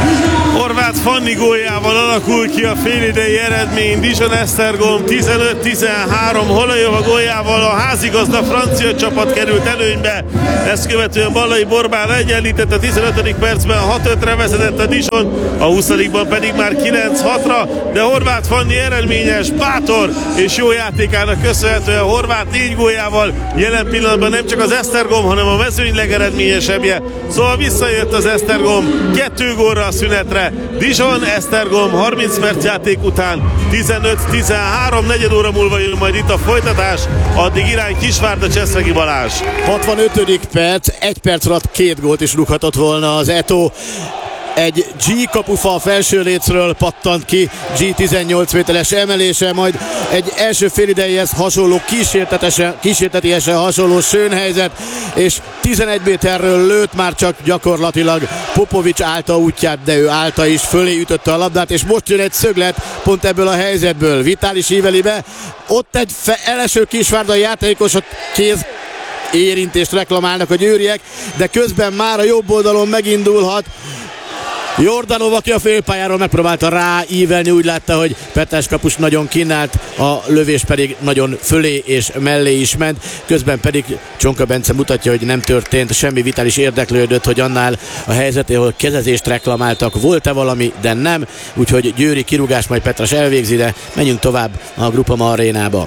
S6: Horváth Fanni góljával alakul ki a félidei eredmény. Dijon Esztergom tizenöt tizenhárom, Holajova góljával a házigazda francia csapat került előnybe. Ezt követően Ballai Borbán egyenlített a tizenötödik percben, hat ötre vezetett a Dijon, a huszadikban pedig már kilenc hatra, de Horváth Fanni eredményes, bátor és jó játékának köszönhetően Horváth négy góljával jelen pillanatban nem csak az Esztergom, hanem a mezőny legeredményesebbje. Szóval visszajött az Esztergom kettő gólra a szünetre. Dijon Esztergom harminc perc játék után tizenöt tizenhárom, negyed óra múlva jön majd itt a folytatás, addig irány Kisvárda, Cseszregi Balázs.
S4: hatvanötödik perc, egy perc alatt két gólt is rúghatott volna az Eto. Egy G kapufa a felső lécről pattant ki, G tizennyolc méteres emelése, majd egy első félidejéhez hasonló kísértetiesen hasonló sőnhelyzet, és tizenegy méterről lőtt, már csak gyakorlatilag Popovics állta útját, de ő állta is, fölé ütötte a labdát, és most jön egy szöglet pont ebből a helyzetből. Vitális íveli be, ott egy fe- eleső Kisvárdai játékos, ott kéz érintést reklamálnak a győriek, de közben már a jobb oldalon megindulhat Jordanov, aki a félpályáról megpróbálta ráívelni, úgy látta, hogy Petrás kapus nagyon kínált, a lövés pedig nagyon fölé és mellé is ment, közben pedig Csonka Bence mutatja, hogy nem történt semmi. Vitális érdeklődött, hogy annál a helyzetéről kezezést reklamáltak, volt-e valami, de nem, úgyhogy győri kirúgás, majd Petrás elvégzi, de menjünk tovább a Groupama arénába.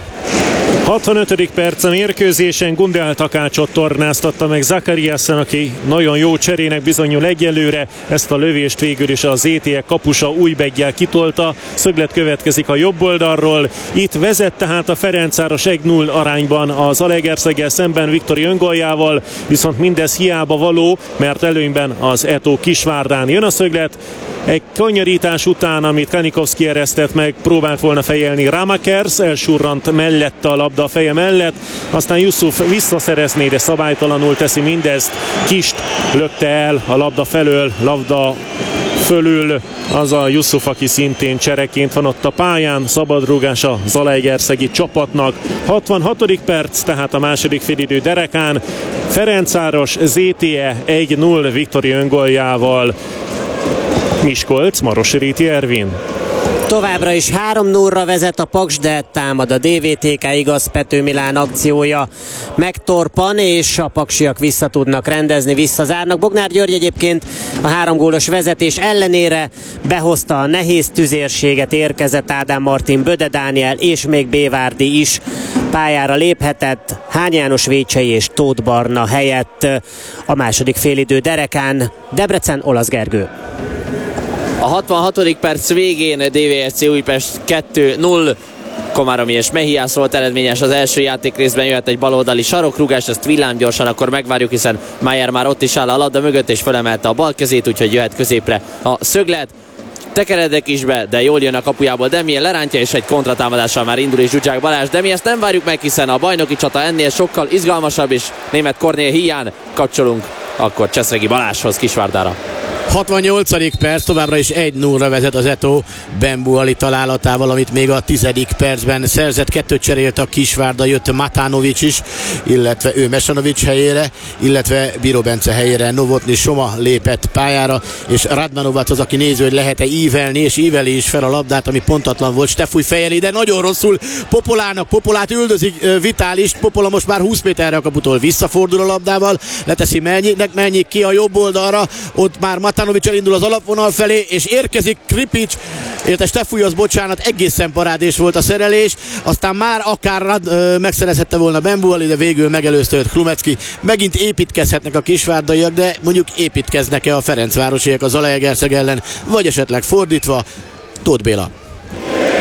S1: hatvanötödik perc a mérkőzésen Gundel Takácsot tornáztatta meg Zakariasen, aki nagyon jó cserének bizonyul egyelőre. Ezt a lövést végül is az é té e kapusa Újbeggyel kitolta. Szöglet következik a jobb oldalról. Itt vezet tehát a Ferencváros egy null arányban az Zalaegerszeggel szemben Viktori öngoljával, viszont mindez hiába való, mert előnyben az Eto Kisvárdán. Jön a szöglet, egy kanyarítás után, amit Kanikovszki eresztett meg, próbált volna fejelni Ramakers, elsurrant mellette a labda a feje mellett, aztán Yusuf visszaszerezné, de szabálytalanul teszi mindezt. Kist lökte el a labda felől, labda fölül az a Yusuf, aki szintén csereként van ott a pályán. Szabadrúgás a zalaegerszegi csapatnak. hatvanhatodik perc, tehát a második félidő derekán. Ferencváros zé té e egy null Viktori öngoljával. Miskolc, Marosi Réti Ervin.
S3: Továbbra is három nullra vezet a Paks, de támad a dé vé té ká, igaz, Pető Milán akciója megtorpan, és a paksiak vissza tudnak rendezni, visszazárnak. Bognár György egyébként a három gólos vezetés ellenére behozta a nehéz tüzérséget, érkezett Ádám Martin, Böde Dániel és még Bévárdi is pályára léphetett, Hány János Vécsei és Tóth Barna helyett a második félidő derekán. Debrecen, Olasz Gergő.
S2: A hatvanhatodik perc végén dé vé es cé Újpest kettő null. Komáromi és Mehias volt eredményes az első játékrészben, jöhet egy baloldali sarokrúgás, ezt villámgyorsan akkor megvárjuk, hiszen Mayer már ott is áll a labda mögött és felemelte a bal kezét, úgyhogy jöhet középre a szöglet. Tekeredek is be, de jól jön a kapujából Demie, lerántja, és egy kontratámadással már indul is Zsuzsák Balázs. De mi ezt nem várjuk meg, hiszen a bajnoki csata ennél sokkal izgalmasabb, és Németh Kornél hiány kapcsolunk akkor Cseszregi Balázshoz Kisvárdára.
S4: hatvannyolcadik perc, továbbra is egy nullra vezet az Eto Bembuali találatával, amit még a tizedik percben szerzett. Kettőt cserélt a Kisvárda, jött Matánovics is, illetve ő Mesanovics helyére, illetve Bíró Bence helyére Novotny Soma lépett pályára, és Radmanovac az, aki néző, hogy lehet-e ívelni, és íveli is fel a labdát, ami pontatlan volt. Stefúj fejeli, de nagyon rosszul Popolának, Popolát üldözik Vitálist, Popola most már húsz méterre a kaputól visszafordul a labdával, leteszi Melnyiknek, Melnyik ki a jobb oldalra, ott már Matánovics elindul az alapvonal felé, és érkezik Kripics, illetve Stefújhoz, bocsánat, egészen parádés volt a szerelés, aztán már akár ö, megszerezhette volna Bembuali, de végül megelőzte őt Klumecki. Megint építkezhetnek a kisvárdaiak, de mondjuk építkeznek-e a ferencvárosiak a Zalaegerszeg ellen, vagy esetleg fordítva? Tóth Béla.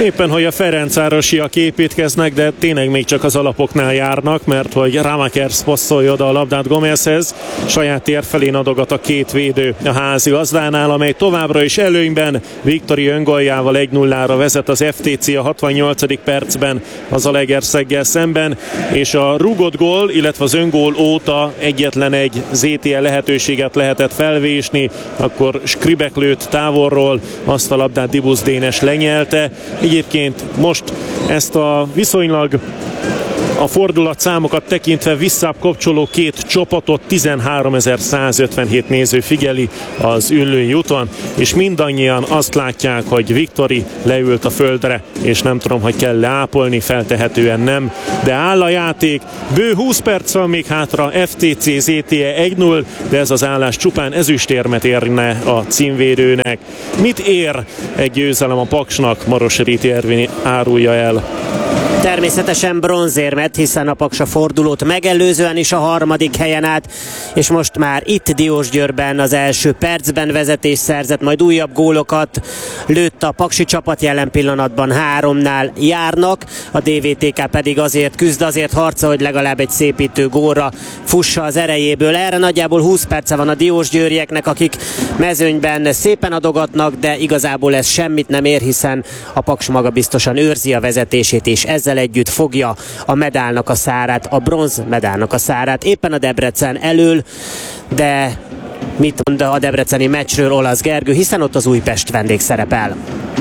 S1: Éppen, hogy a ferencvárosiak építkeznek, de tényleg még csak az alapoknál járnak, mert hogy Ramakers passzolja oda a labdát Gomezhez, saját tér felén adogat a két védő a házi gazdánál, amely továbbra is előnyben Viktori öngoljával egy nullára vezet az ef té cé a hatvannyolcadik percben az Zalaegerszeggel szemben, és a rúgott gól, illetve az öngól óta egyetlen egy zé té e lehetőséget lehetett felvésni, akkor Skribek lőtt távolról, azt a labdát Dibusz Dénes lenyelte. Egyébként most ezt a viszonylag a fordulatszámokat tekintve visszább kapcsoló két csapatot tizenháromezer-százötvenhét néző figyeli az Üllői úton, és mindannyian azt látják, hogy Viktori leült a földre, és nem tudom, hogy kell leápolni, feltehetően nem, de áll a játék, bő húsz perc van még hátra, ef té cé zé té e egy null, de ez az állás csupán ezüstérmet érne a címvédőnek. Mit ér egy győzelem a Paksnak? Maros Ríti Ervin árulja el.
S3: Természetesen bronzérmet, hiszen a Paks a fordulót megelőzően is a harmadik helyen állt, és most már itt Diósgyőrben az első percben vezetés szerzett, majd újabb gólokat lőtt a paksi csapat, jelen pillanatban háromnál járnak, a dé vé té ká pedig azért küzd, azért harca, hogy legalább egy szépítő gólra fussa az erejéből. Erre nagyjából húsz perce van a diósgyőrieknek, akik mezőnyben szépen adogatnak, de igazából ez semmit nem ér, hiszen a Paks maga biztosan őrzi a vezetését, és ezzel együtt fogja a medálnak a szárát, a bronz medálnak a szárát. Éppen a Debrecen elől, de mit mond a debreceni meccsről Olasz Gergő, hiszen ott az Újpest vendég szerepel.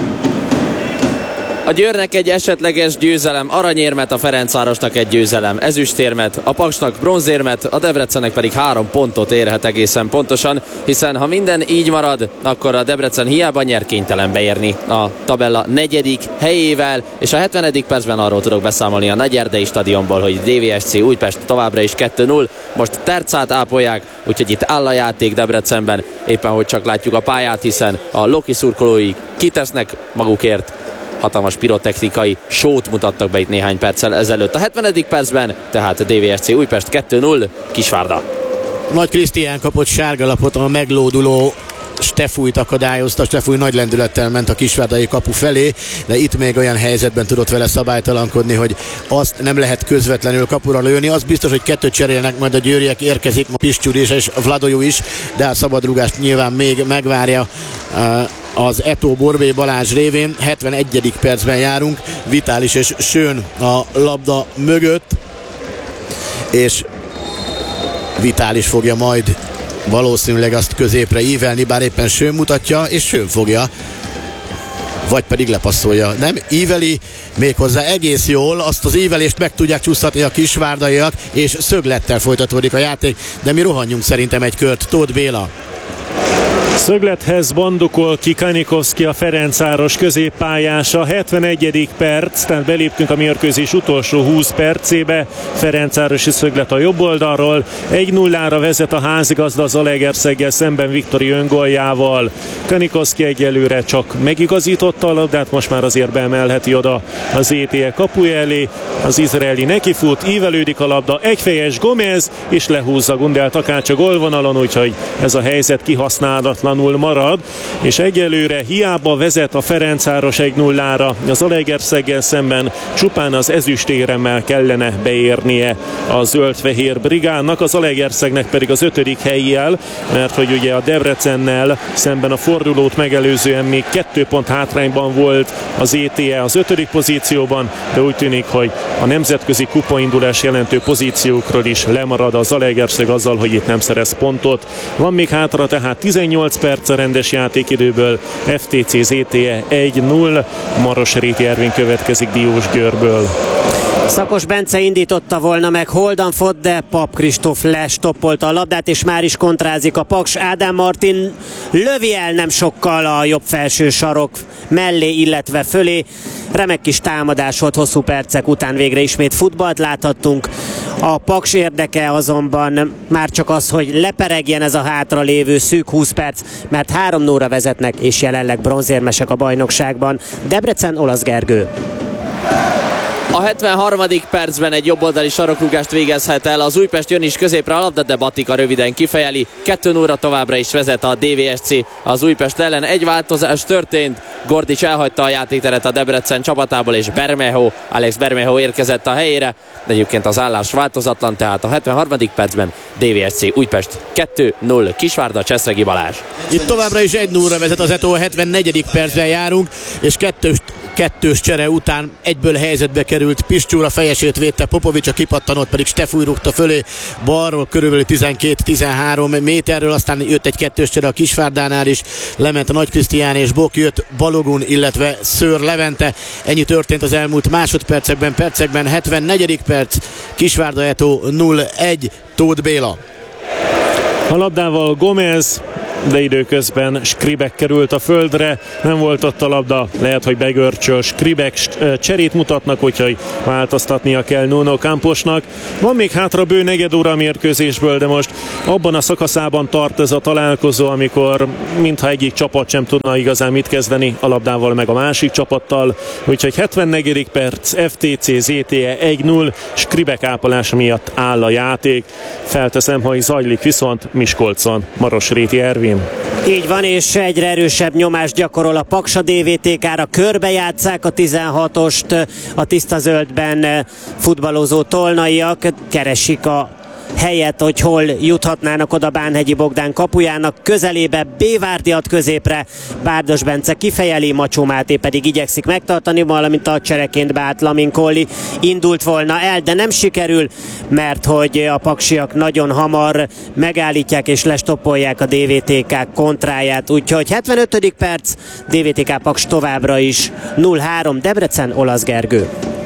S2: A Győrnek egy esetleges győzelem, aranyérmet, a Ferencvárosnak egy győzelem, ezüstérmet, a Paksnak bronzérmet, a Debrecennek pedig három pontot érhet egészen pontosan, hiszen ha minden így marad, akkor a Debrecen hiába nyer, kénytelen beérni a tabella negyedik helyével, és a hetvenedik percben arról tudok beszámolni a Nagyerdei stadionból, hogy dé vé es cé Újpest továbbra is kettő null, most Tercát ápolják, úgyhogy itt áll a játék Debrecenben, éppen hogy csak látjuk a pályát, hiszen a Loki szurkolói kitesznek magukért, hatalmas pirotechnikai sót mutattak be itt néhány perccel ezelőtt. A hetvenedik percben tehát a dé vé es cé Újpest kettő null, Kisvárda.
S4: Nagy Krisztián kapott sárgalapot, a meglóduló Stefújt akadályozta, Stefúj nagy lendülettel ment a kisvárdai kapu felé, de itt még olyan helyzetben tudott vele szabálytalankodni, hogy azt nem lehet közvetlenül kapura lőni. Az biztos, hogy kettőt cserélnek majd a győriek, érkezik ma Pisztyúr is és Vladojú is, de a szabadrúgást nyilván még megvárja az Eto Borbé Balázs révén. hetvenegyedik percben járunk, Vitális és Schön a labda mögött, és Vitális fogja majd valószínűleg azt középre ívelni, bár éppen Schön mutatja, és Schön fogja, vagy pedig lepasszolja. Nem íveli, méghozzá egész jól, azt az ívelést meg tudják csúsztatni a kisvárdaiak, és szöglettel folytatódik a játék, de mi rohanjunk szerintem egy kört. Tóth Béla.
S1: Szöglethez bandukol ki Kanikovszki, a Ferencváros középpályása. hetvenegyedik perc, tehát beléptünk a mérkőzés utolsó húsz percébe. Ferencvárosi szöglet a jobb oldalról. egy nullára vezet a házigazda az Zalaegerszeggel szemben Viktori öngoljával. Kanikovszki egyelőre csak megigazította a labdát, most már azért beemelheti oda az zé té e kapuja elé. Az izraeli nekifut, ívelődik a labda, egyfejes Gomez, és lehúzza Gundel Takács a gólvonalon, úgyhogy ez a helyzet kihasználatlanul marad, és egyelőre hiába vezet a Ferencváros egy nullára, az Zalaegerszeggel szemben csupán az ezüstéremmel kellene beérnie a zöld-fehér brigádnak, az Zalaegerszegnek pedig az ötödik helyjel, mert hogy ugye a Debrecennel szemben a fordulót megelőzően még kettő pont hátrányban volt az zé té e az ötödik pozícióban, de úgy tűnik, hogy a nemzetközi kupaindulás jelentő pozíciókról is lemarad a Zalaegerszeg azzal, hogy itt nem szerez pontot. Van még hátra tehát tizennyolc perc a rendes játékidőből, ef té cé zé té e egy null, Maros Réti Ervin következik Diósgyőrből.
S3: Szakos Bence indította volna meg Holdanfot, de Pap Kristóf lestoppolta a labdát, és már is kontrázik a Paks. Ádám Martin lövi el nem sokkal a jobb felső sarok mellé, illetve fölé. Remek kis támadás volt, hosszú percek után végre ismét futballt láthattunk. A Paks érdeke azonban már csak az, hogy leperegjen ez a hátra lévő szűk húsz perc, mert három nullra vezetnek, és jelenleg bronzérmesek a bajnokságban. Debrecen, Olasz Gergő.
S2: A hetvenharmadik percben egy jobboldali sarokrúgást végezhet el az Újpest, jön is középre a labda, de Batika röviden kifejeli. kettő nulla továbbra is vezet a dé vé es cé az Újpest ellen. Egy változás történt, Gordics elhagyta a játékteret a Debrecen csapatából, és Bermejo, Alex Bermejo érkezett a helyére, de egyébként az állás változatlan, tehát a hetvenharmadik percben dé vé es cé Újpest kettő null. Kisvárda, Cseszregi Balázs.
S4: Itt továbbra is egy nulla vezet az Eto, a hetvennegyedik percben járunk, és kettős kettős csere után egyből helyzetbe került Piscsúr, a fejesét védte Popovics, a kipattanót pedig Stefúj rúgta fölé balról körülbelül tizenkét-tizenhárom méterről, aztán jött egy kettős csere a Kisvárdánál is, lement a Nagy Krisztián és Bok, jött Balogun, illetve Szőr Levente. Ennyi történt az elmúlt másodpercekben, percekben. hetvennegyedik perc, Kisvárda Eto nulla egy, Tóth Béla.
S1: A labdával Gomez, de időközben Skribek került a földre, nem volt ott a labda, lehet, hogy begörcsöl Skribek, cserét mutatnak, úgyhogy változtatnia kell Nuno Camposnak. Van még hátra bő negyed óra a mérkőzésből, de most abban a szakaszában tart ez a találkozó, amikor mintha egyik csapat sem tudna igazán mit kezdeni a labdával, meg a másik csapattal, úgyhogy hetvennegyedik perc, ef té cé zé té e egy null, Skribek ápolása miatt áll a játék. Felteszem, hogy zajlik viszont Miskolcon. Marosréti Ervin.
S3: Így van, és egyre erősebb nyomást gyakorol a Paks a dé vé té ká-ra. Körbejátsszák a tizenhatost, a tiszta zöldben futballozó tolnaiak, keresik a helyet, hogy hol juthatnának oda Bánhegyi Bogdán kapujának közelébe. Bévárdi ad középre, Bárdos Bence kifejeli, Macsó Máté pedig igyekszik megtartani, valamint a csereként beállt Lamin Colli indult volna el, de nem sikerül, mert hogy a paksiak nagyon hamar megállítják és lestoppolják a dé vé té ká kontráját, úgyhogy hetvenötödik perc, dé vé té ká Paks továbbra is nulla három, Debrecen, Olasz Gergő.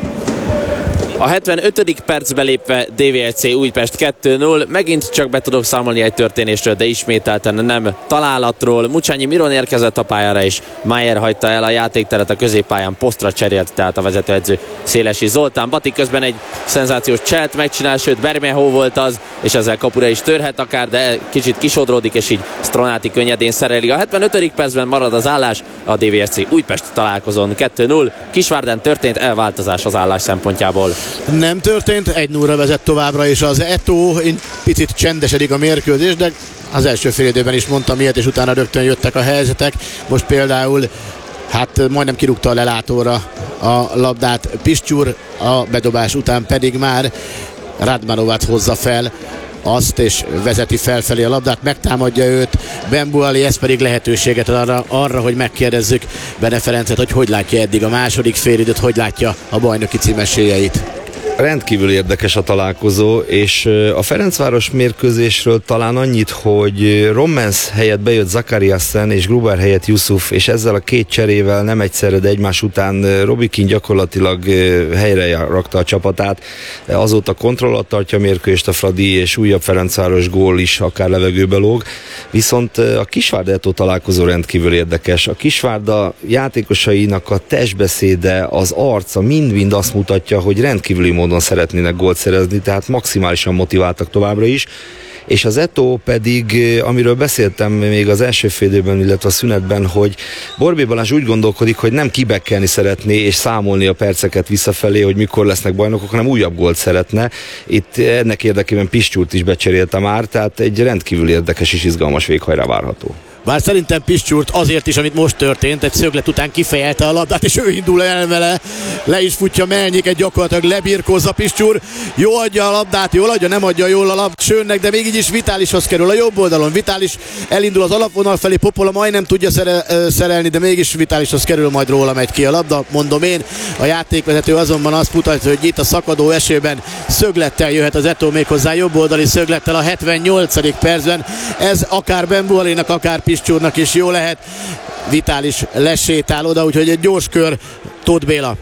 S2: A hetvenötödik percbe lépve dé vé es cé Újpest kettő null. Megint csak be tudok számolni egy történésről, de ismételten nem találatról. Mucsányi Miron érkezett a pályára, és Mayer hagyta el a játékteret a középpályán, posztra cserélt, tehát a vezetőedző Szélesi Zoltán. Bati közben egy szenzációs cselt megcsinál, sőt Bermejo volt az, és ezzel kapura is törhet akár, de kicsit kisodródik, és így Stronáti könnyedén szereli. A hetvenötödik percben marad az állás, a dé vé es cé Újpest találkozón kettő null. Kisvárdán történt elváltozás az állás szempontjából.
S4: Nem történt, egy nulla vezet továbbra is az Eto, picit csendesedik a mérkőzés, de az első fél időben is mondtam ilyet, és utána rögtön jöttek a helyzetek. Most például hát majdnem kirúgta a lelátóra a labdát Piscsúr, a bedobás után pedig már Radmanovat hozza fel azt, és vezeti felfelé a labdát, megtámadja őt Bembuali, ez pedig lehetőséget arra, arra, hogy megkérdezzük Bene Ferencet, hogy hogy látja eddig a második félidőt, hogy látja a bajnoki cím esélyeit.
S7: Rendkívül érdekes a találkozó, és a Ferencváros mérkőzésről talán annyit, hogy Rommens helyett bejött Zakariasen és Gruber helyett Yusuf, és ezzel a két cserével nem egyszerre, de egymás után Robikin gyakorlatilag helyre rakta a csapatát. Azóta kontroll alatt tartja a mérkőzést a Fradi, és újabb Ferencváros gól is akár levegőbe lóg. Viszont a Kisvárda Eto találkozó rendkívül érdekes. A Kisvárda játékosainak a testbeszéde, az arca mind-mind azt mutatja, hogy rendkívüli módon szeretnének gólt szerezni, tehát maximálisan motiváltak továbbra is, és az Eto pedig, amiről beszéltem még az első fél időben, illetve a szünetben, hogy Borbély Balázs úgy gondolkodik, hogy nem kibekkelni szeretné és számolni a perceket visszafelé, hogy mikor lesznek bajnokok, hanem újabb gólt szeretne. Itt ennek érdekében Piscsúrt is becserélte már, tehát egy rendkívül érdekes és izgalmas véghajrá várható.
S4: Bár szerintem Piscsúrt azért is, amit most történt, egy szöglet után kifejelte a labdát, és ő indul el vele, le is futja Melnyiket, gyakorlatilag lebirkózza Piscsúr, jó adja a labdát, jól adja, nem adja jól a labdát Sőnnek, de még így is Vitálishoz kerül a jobb oldalon. Vitális elindul az alapvonal felé, Popola majdnem tudja szere, szerelni, de mégis Vitálishoz kerül, majd róla megy ki a labda, mondom én. A játékvezető azonban azt mutatja, hogy itt a szakadó esőben szöglettel jöhet az Eto, méghozzá jobb oldali szöglettel a hetvennyolcadik percben. Ez akár Bembualinak, akár Piscsúrnak is jó lehet. Vitális lesétál oda, úgyhogy egy gyors kör, Tóth Béla.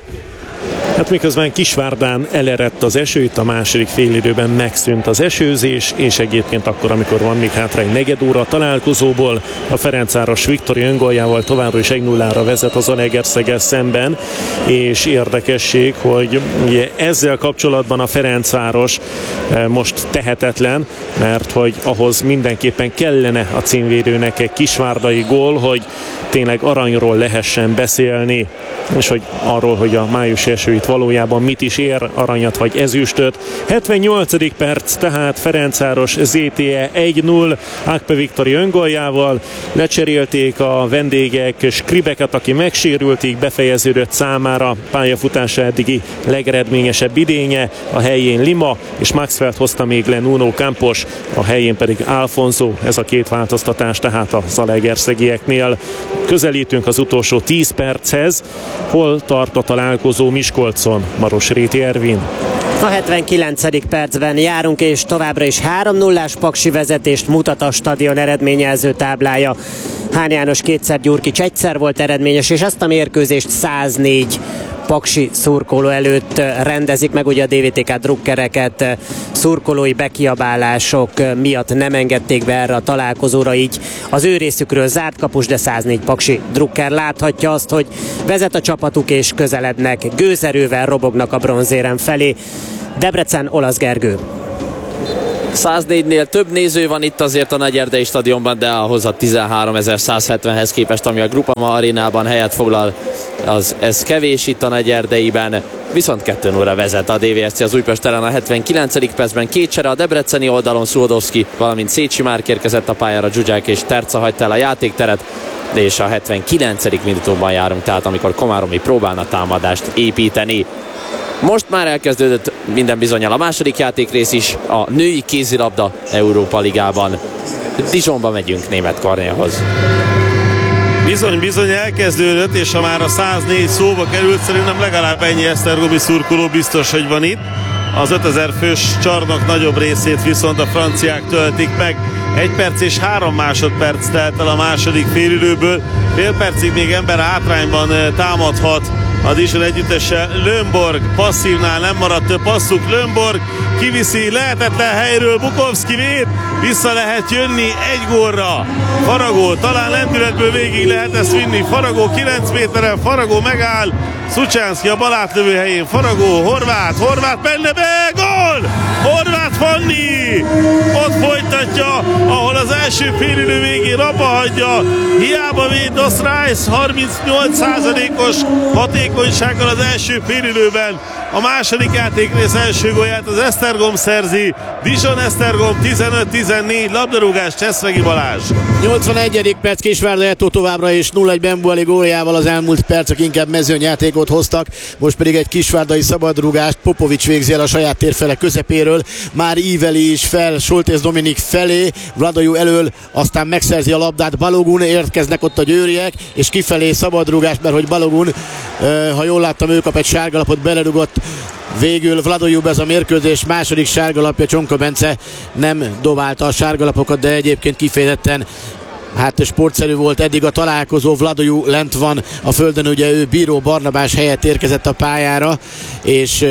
S1: Hát miközben Kisvárdán elerett az eső, itt a második félidőben megszűnt az esőzés, és egyébként akkor, amikor van még hátra egy negyed óra a találkozóból, a Ferencváros Viktori öngoljával továbbra is egy nullára vezet az Zalaegerszeggel szemben, és érdekesség, hogy ugye ezzel kapcsolatban a Ferencváros most tehetetlen, mert hogy ahhoz mindenképpen kellene a címvédőnek egy kisvárdai gól, hogy tényleg aranyról lehessen beszélni, és hogy arról, hogy a májusi eső itt itt valójában mit is ér, aranyat vagy ezüstöt. hetvennyolcadik perc, tehát Ferencváros zé té e egy null, Akpe Viktori öngoljával. Lecserélték a vendégek Skribeket, aki megsérült, így befejeződött számára pályafutása eddigi legeredményesebb idénye. A helyén Lima, és Maxwell hozta még le Nuno Campos, a helyén pedig Alfonso. Ez a két változtatás tehát a zalaegerszegieknél. Közelítünk az utolsó tíz perchez. Hol tart a találkozó Miskolcon? Marosréti Ervin.
S3: A hetvenkilencedik percben járunk, és továbbra is három nullás Paksi vezetést mutat a stadion eredményező táblája. Hán János kétszer, Gyurkics egyszer volt eredményes, és ezt a mérkőzést száznégy paksi szurkoló előtt rendezik meg, ugye a dé vé té ká drukkereket szurkolói bekiabálások miatt nem engedték be erre a találkozóra, így az ő részükről zárt kapus, de száznégy paksi drukker láthatja azt, hogy vezet a csapatuk és közelednek, gőzerővel robognak a bronzérem felé. Debrecen, Olasz Gergő.
S2: száznégynél több néző van itt azért a Nagyerdei stadionban, de ahhoz a tizenháromezer-százhetvenhez képest, ami a Groupama arénában helyet foglal, az, ez kevés itt a Nagyerdeiben. Viszont kettő nullra vezet a dé vé es cé az Újpest ellen a hetvenkilencedik percben. Két csere a debreceni oldalon, Szuhodowski, valamint Szécsi Márk érkezett a pályára, Zsuzsák és Terca hagyta el a játékteret, és a hetvenkilencedik minutumban járunk, tehát amikor Komáromi próbálna támadást építeni. Most már elkezdődött minden bizonnyal a második játékrész is, a női kézilabda Európa Ligában. Dijonba megyünk Németh Kornélhoz.
S6: Bizony, bizony elkezdődött, és ha már a száznégy szóba került, szerintem legalább ennyi esztergomi szurkoló biztos, hogy van itt. Az ötezer fős csarnok nagyobb részét viszont a franciák töltik meg. Egy perc és három másodperc telt el a második félidőből. Fél percig még ember hátrányban támadhat a Dijon együttese. Lönnborg passzívnál nem maradt több passzuk. Lönnborg kiviszi lehetetlen helyről, Bukovszki véd, vissza lehet jönni egy gólra. Faragó, talán lendületből végig lehet ezt vinni. Faragó kilenc méteren, Faragó megáll. Szucsánszki a bal átlövő helyén, Faragó, Horváth, Horváth benne be, gól! Horváth Fanni! Ott folytatja, ahol az első félidő végén abba hagyja. Hiába véd Dos Reis harmincnyolc százalékos hatékonysággal az első félidőben. A második játékrész első gólját az Esztergom szerzi. Dijon Esztergom tizenöt tizennégy, labdarúgás Cseszregi Balázs.
S4: nyolcvanegyedik perc, Kisvárda Eto továbbra is nulla egy Bembuali góljával az elmúlt percek inkább mezőnyjátékot hoztak. Most pedig egy kisvárdai szabadrúgást Popovics végzi el a saját térfele közepéről. Már íveli is fel Soltész Dominik felé, Vladojú elől, aztán megszerzi a labdát Balogun, érkeznek ott a győriek, és kifelé szabadrúgás, mert hogy Balogun, ha jól láttam, ő kap egy sárgalapot, belerugott végül Vladojub, ez a mérkőzés második sárgalapja. Csonka Bence nem dobálta a sárgalapokat, de egyébként kifejezetten hát sportszerű volt eddig a találkozó. Vladojú lent van a földön, ugye ő Bíró Barnabás helyett érkezett a pályára, és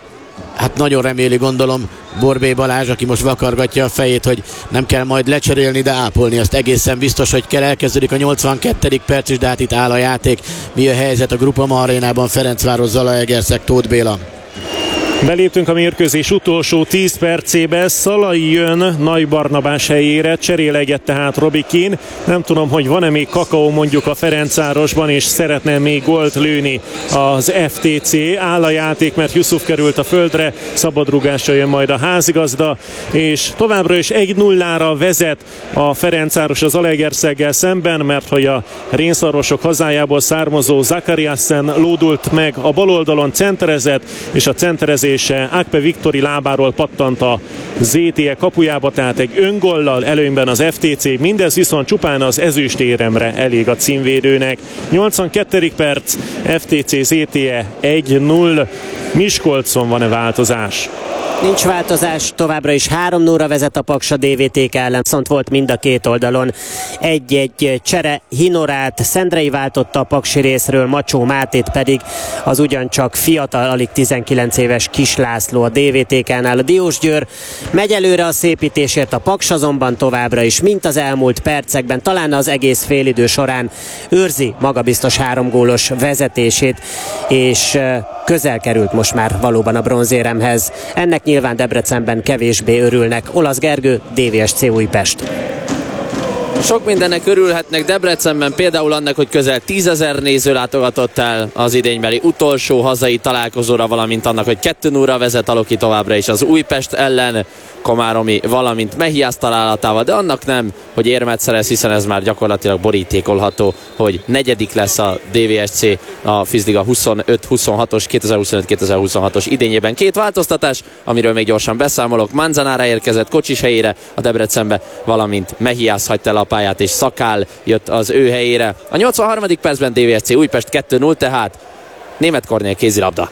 S4: hát nagyon reméli, gondolom, Borbély Balázs, aki most vakargatja a fejét, hogy nem kell majd lecserélni, de ápolni azt egészen biztos, hogy kell. Elkezdődik a nyolcvankettedik perc is, de hát itt áll a játék. Mi a helyzet a Groupama arénában? Ferencváros, Zalaegerszeg, Tóth Béla.
S1: Beléptünk a mérkőzés utolsó tíz percébe, Szalai jön Nagy Barnabás helyére, cseréleget tehát Robi Keane. Nem tudom, hogy van-e még kakaó mondjuk a Ferencvárosban, és szeretne még gólt lőni az ef té cé. Áll a játék, mert Yusuf került a földre, szabadrugásra jön majd a házigazda, és továbbra is egy nullára vezet a Ferencváros az Zalaegerszeggel szemben, mert hogy a rénszarvasok hazájából származó Zakariasen lódult meg a bal oldalon, centerezett, és a centerezés Akpe Viktori lábáról pattant a zé té e kapujába, tehát egy öngollal előnyben az ef té cé, mindez viszont csupán az ezüstéremre elég a címvédőnek. nyolcvankettedik perc, ef té cé zé té e egy null. Miskolcon van-e változás?
S3: Nincs változás, továbbra is három nullra vezet a Paks a dé vé té ká ellen, viszont volt mind a két oldalon egy-egy csere. Hinorát Szendrei váltotta a paksi részről, Macsó Mátét pedig az ugyancsak fiatal, alig tizenkilenc éves Kis László a dé vé té ká-nál. A Diósgyőr megy előre a szépítésért, a Paks azonban továbbra is, mint az elmúlt percekben, talán az egész félidő során őrzi magabiztos háromgólos vezetését, és közel került most már valóban a bronzéremhez. Ennek nyilván Debrecenben kevésbé örülnek. Olasz Gergő, dé vé es cé Újpest.
S2: Sok mindennek örülhetnek Debrecenben, például annak, hogy közel tízezer néző látogatott el az idénybeli utolsó hazai találkozóra, valamint annak, hogy kettő nulla vezet a Loki továbbra is az Újpest ellen, Komáromi, valamint Mehiász találatával, de annak nem, hogy érmet szerez, hiszen ez már gyakorlatilag borítékolható, hogy negyedik lesz a dé vé es cé a Fizliga huszonöt huszonhatos kétezer-huszonöt kétezer-huszonhatos idényében. Két változtatás, amiről még gyorsan beszámolok. Manzanára érkezett Kocsis helyére a Debrecenbe, valamint Mehiász hagyta el a pályát, és Szakál jött az ő helyére. A nyolcvanharmadik percben dé vé es cé Újpest kettő null, tehát Németh Kornél kézilabda.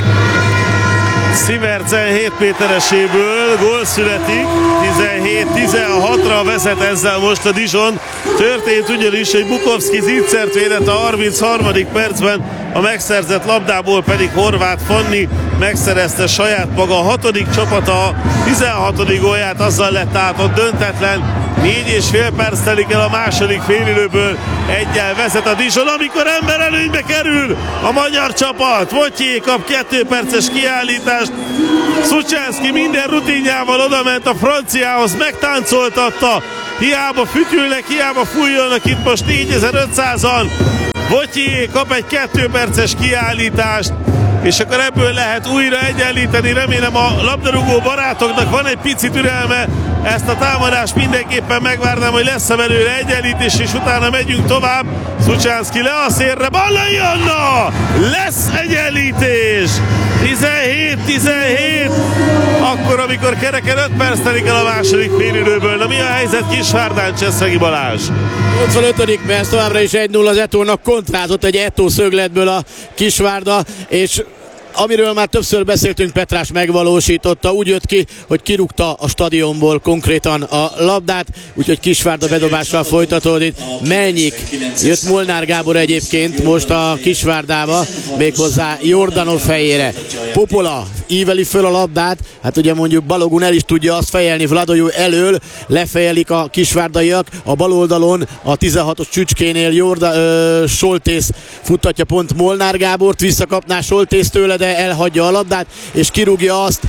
S6: Sivertsen hét métereséből gól születik, tizenhét tizenhatra vezet ezzel most a Dijon. Történt ugyanis, hogy Bukovszki Zicsert védett a harmincharmadik percben, a megszerzett labdából pedig Horváth Fanni megszerezte saját maga a hatodik csapata, a tizenhatodik gólját, azzal lett át ott döntetlen. Négy és fél perc telik el a második félidőből, egyel vezet a Dijon, amikor ember előnybe kerül a magyar csapat. Votyé kap kettő perces kiállítást, Szucsánszki minden rutinjával odament a franciához, megtáncoltatta, hiába fütyülnek, hiába fújolnak itt most négyezer-ötszázan. Votyé kap egy kettő perces kiállítást, és akkor ebből lehet újra egyenlíteni. Remélem a labdarúgó barátoknak van egy pici türelme, ezt a támadást mindenképpen megvárnám, hogy lesz-e belőle egyenlítés, és utána megyünk tovább. Szucsánszki le a szélre, Ballai Anna! Lesz egyenlítés! tizenhét tizenhét, akkor, amikor kereken öt perc telik el a második félidőből. Na mi a helyzet Kisvárdán, Cseszegi Balázs?
S4: nyolcvanötödik perc, továbbra is egy nulla az Etónak, kontrázott egy Etó szögletből a Kisvárda, és amiről már többször beszéltünk, Petrás megvalósította, úgy jött ki, hogy kirúgta a stadionból konkrétan a labdát, úgyhogy Kisvárda bedobással folytatódik. Melnyik jött Molnár Gábor egyébként most a Kisvárdába, méghozzá Jordanov helyére. Popola íveli föl a labdát, hát ugye mondjuk Balogun el is tudja azt fejelni Vladojú elől, lefejelik a kisvárdaiak, a bal oldalon a tizenhatos Csücskénél Jorda, ö, Soltész futtatja pont Molnár Gábort, visszakapná Soltész tőle, de elhagyja a labdát, és kirúgja azt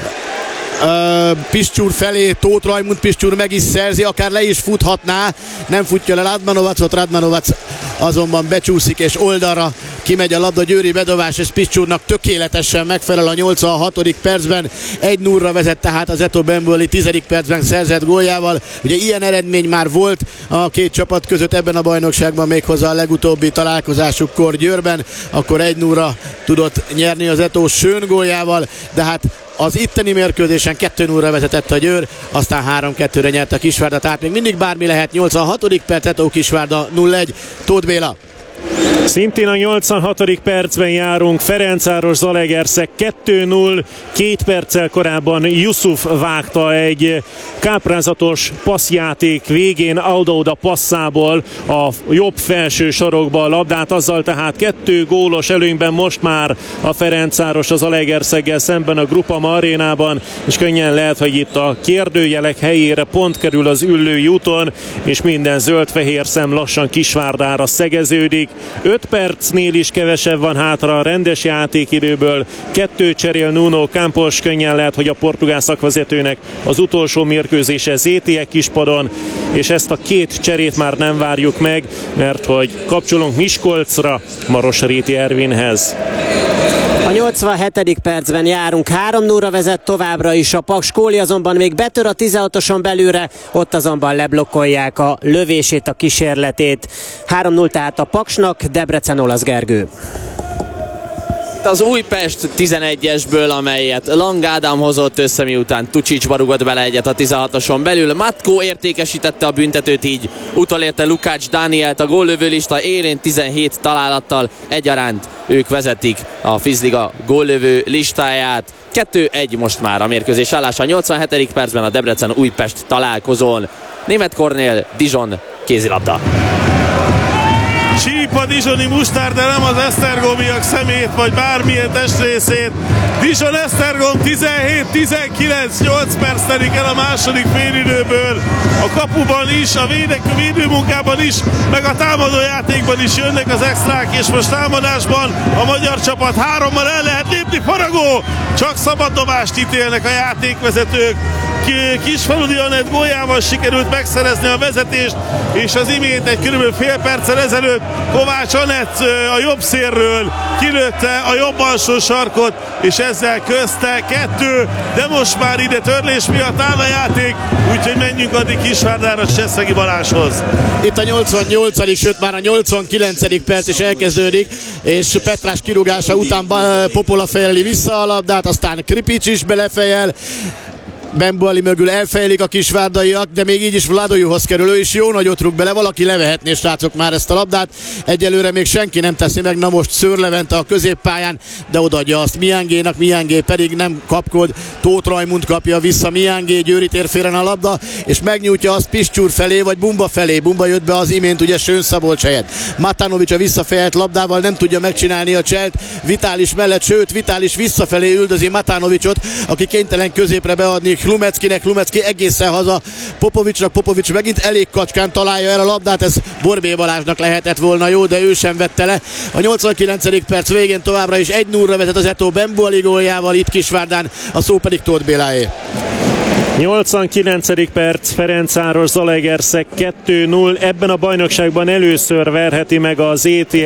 S4: Uh, Piscsúr felé, Tóth Rajmund. Piscsúr meg is szerzi, akár le is futhatná, nem futja le Radmanovacot, Radmanovac azonban becsúszik, és oldalra kimegy a labda, győri bedobás, és Piscsúrnak tökéletesen megfelel a nyolcvanhatodik percben. egy nullra vezet tehát az Eto Bemboli tizedik percben szerzett góljával. Ugye ilyen eredmény már volt a két csapat között ebben a bajnokságban, méghozzá a legutóbbi találkozásukkor Győrben, akkor egy nullra tudott nyerni az Eto Schön góljával, de hát az itteni mérkőzésen kettő nullra vezetett a Győr, aztán három kettőre nyert a Kisvárda, tehát még mindig bármi lehet. nyolcvanhatodik perc, Eto Kisvárda nulla egy. Tóth Béla.
S1: Szintén a nyolcvanhatodik percben járunk, Ferencváros Zalaegerszeg kettő null, két perccel korábban Yusuf vágta egy káprázatos passzjáték végén Aldo-Oda passzából a jobb felső sarokba a labdát, azzal tehát kettő gólos előnyben most már a Ferencváros az Zalaegerszeggel szemben a Groupama arénában, és könnyen lehet, hogy itt a kérdőjelek helyére pont kerül az Üllői úton, és minden zöld-fehér szem lassan Kisvárdára szegeződik. öt percnél is kevesebb van hátra a rendes játékidőből. Kettő cserél Nuno Campos, könnyen lehet, hogy a portugál szakvezetőnek az utolsó mérkőzése zé té e kispadon, és ezt a két cserét már nem várjuk meg, mert hogy kapcsolunk Miskolcra, Maros-Réti Ervinhez.
S3: A nyolcvanhetedik percben járunk, három nullra vezet továbbra is a Paks. Kóli azonban még betör a tizenhatoson belőle, ott azonban leblokkolják a lövését, a kísérletét. három null tehát a Paksnak, Debrecen, Olasz Gergő.
S2: Az Újpest tizenegyesből, amelyet Lang Ádám hozott össze, miután Tucsicsba rugott bele egyet a tizenhatoson belül. Matkó értékesítette a büntetőt, így utolérte Lukács Dánielt a góllövőlista élén tizenhét találattal egyaránt. Ők vezetik a Fizliga góllövő listáját. kettő egy most már a mérkőzés állása. A nyolcvanhetedik percben a Debrecen-Újpest találkozón. Németh Kornél, Dijon, kézilabda.
S6: Csíp a dijoni mustár, de nem az esztergomiak szemét, vagy bármilyen testrészét. Dijon Esztergom tizenhét tizenkilenc, nyolc perc telik el a második félidőből. A kapuban is, a védekő védőmunkában is, meg a támadójátékban is jönnek az extrák, és most támadásban a magyar csapat hárommal el lehet lépni. Faragó! Csak szabaddobást ítélnek a játékvezetők. Kisfaludi Anett góljával sikerült megszerezni a vezetést, és az imént egy körülbelül fél perccel ezelőtt Kovács Anett a jobb szélről kilőtte a jobb alsó sarkot, és ezzel közte kettő, de most már ide törlés miatt áll a játék, úgyhogy menjünk addig Kisvárdára Cseszegi Balázshoz.
S4: Itt a nyolcvannyolcadik sőt már a nyolcvankilencedik perc is elkezdődik, és Petrás kirúgása után Popola fejeli vissza a labdát, aztán Kripics is belefejel, Bembuali mögül elfejlik a kisvárdaiak, de még így is Vladojuhoz kerül, ő is jó nagyot rúg bele, valaki levehetné, srácok, már ezt a labdát. Egyelőre még senki nem teszi meg, na most Szőr Levente a középpályán, de odaadja azt Miángénak, Miángé pedig nem kapkod, Tóth Rajmund kapja vissza, Miángé, Győri tér félren a labda, és megnyújtja azt Piszcsúr felé, vagy Bumba felé. Bumba jött be az imént, ugye Sőn Szabolcs helyett. Matanovics a visszafejelt labdával nem tudja megcsinálni a cselt, Vitális mellett, sőt Vitális visszafelé üldözi Matanovicsot, aki kénytelen középre beadni Lumeckinek, Lumecki egészen haza Popovicsnak, Popovics megint elég kacskán találja el a labdát, ez Borbé Balázsnak lehetett volna jó, de ő sem vette le. A nyolcvankilencedik perc végén továbbra is egy nullra vezet az Eto Bembuali góljával, itt Kisvárdán, a szó pedig Tóth Béláé.
S1: nyolcvankilencedik perc, Ferencváros Zalaegerszeg kettő null, ebben a bajnokságban először verheti meg az é té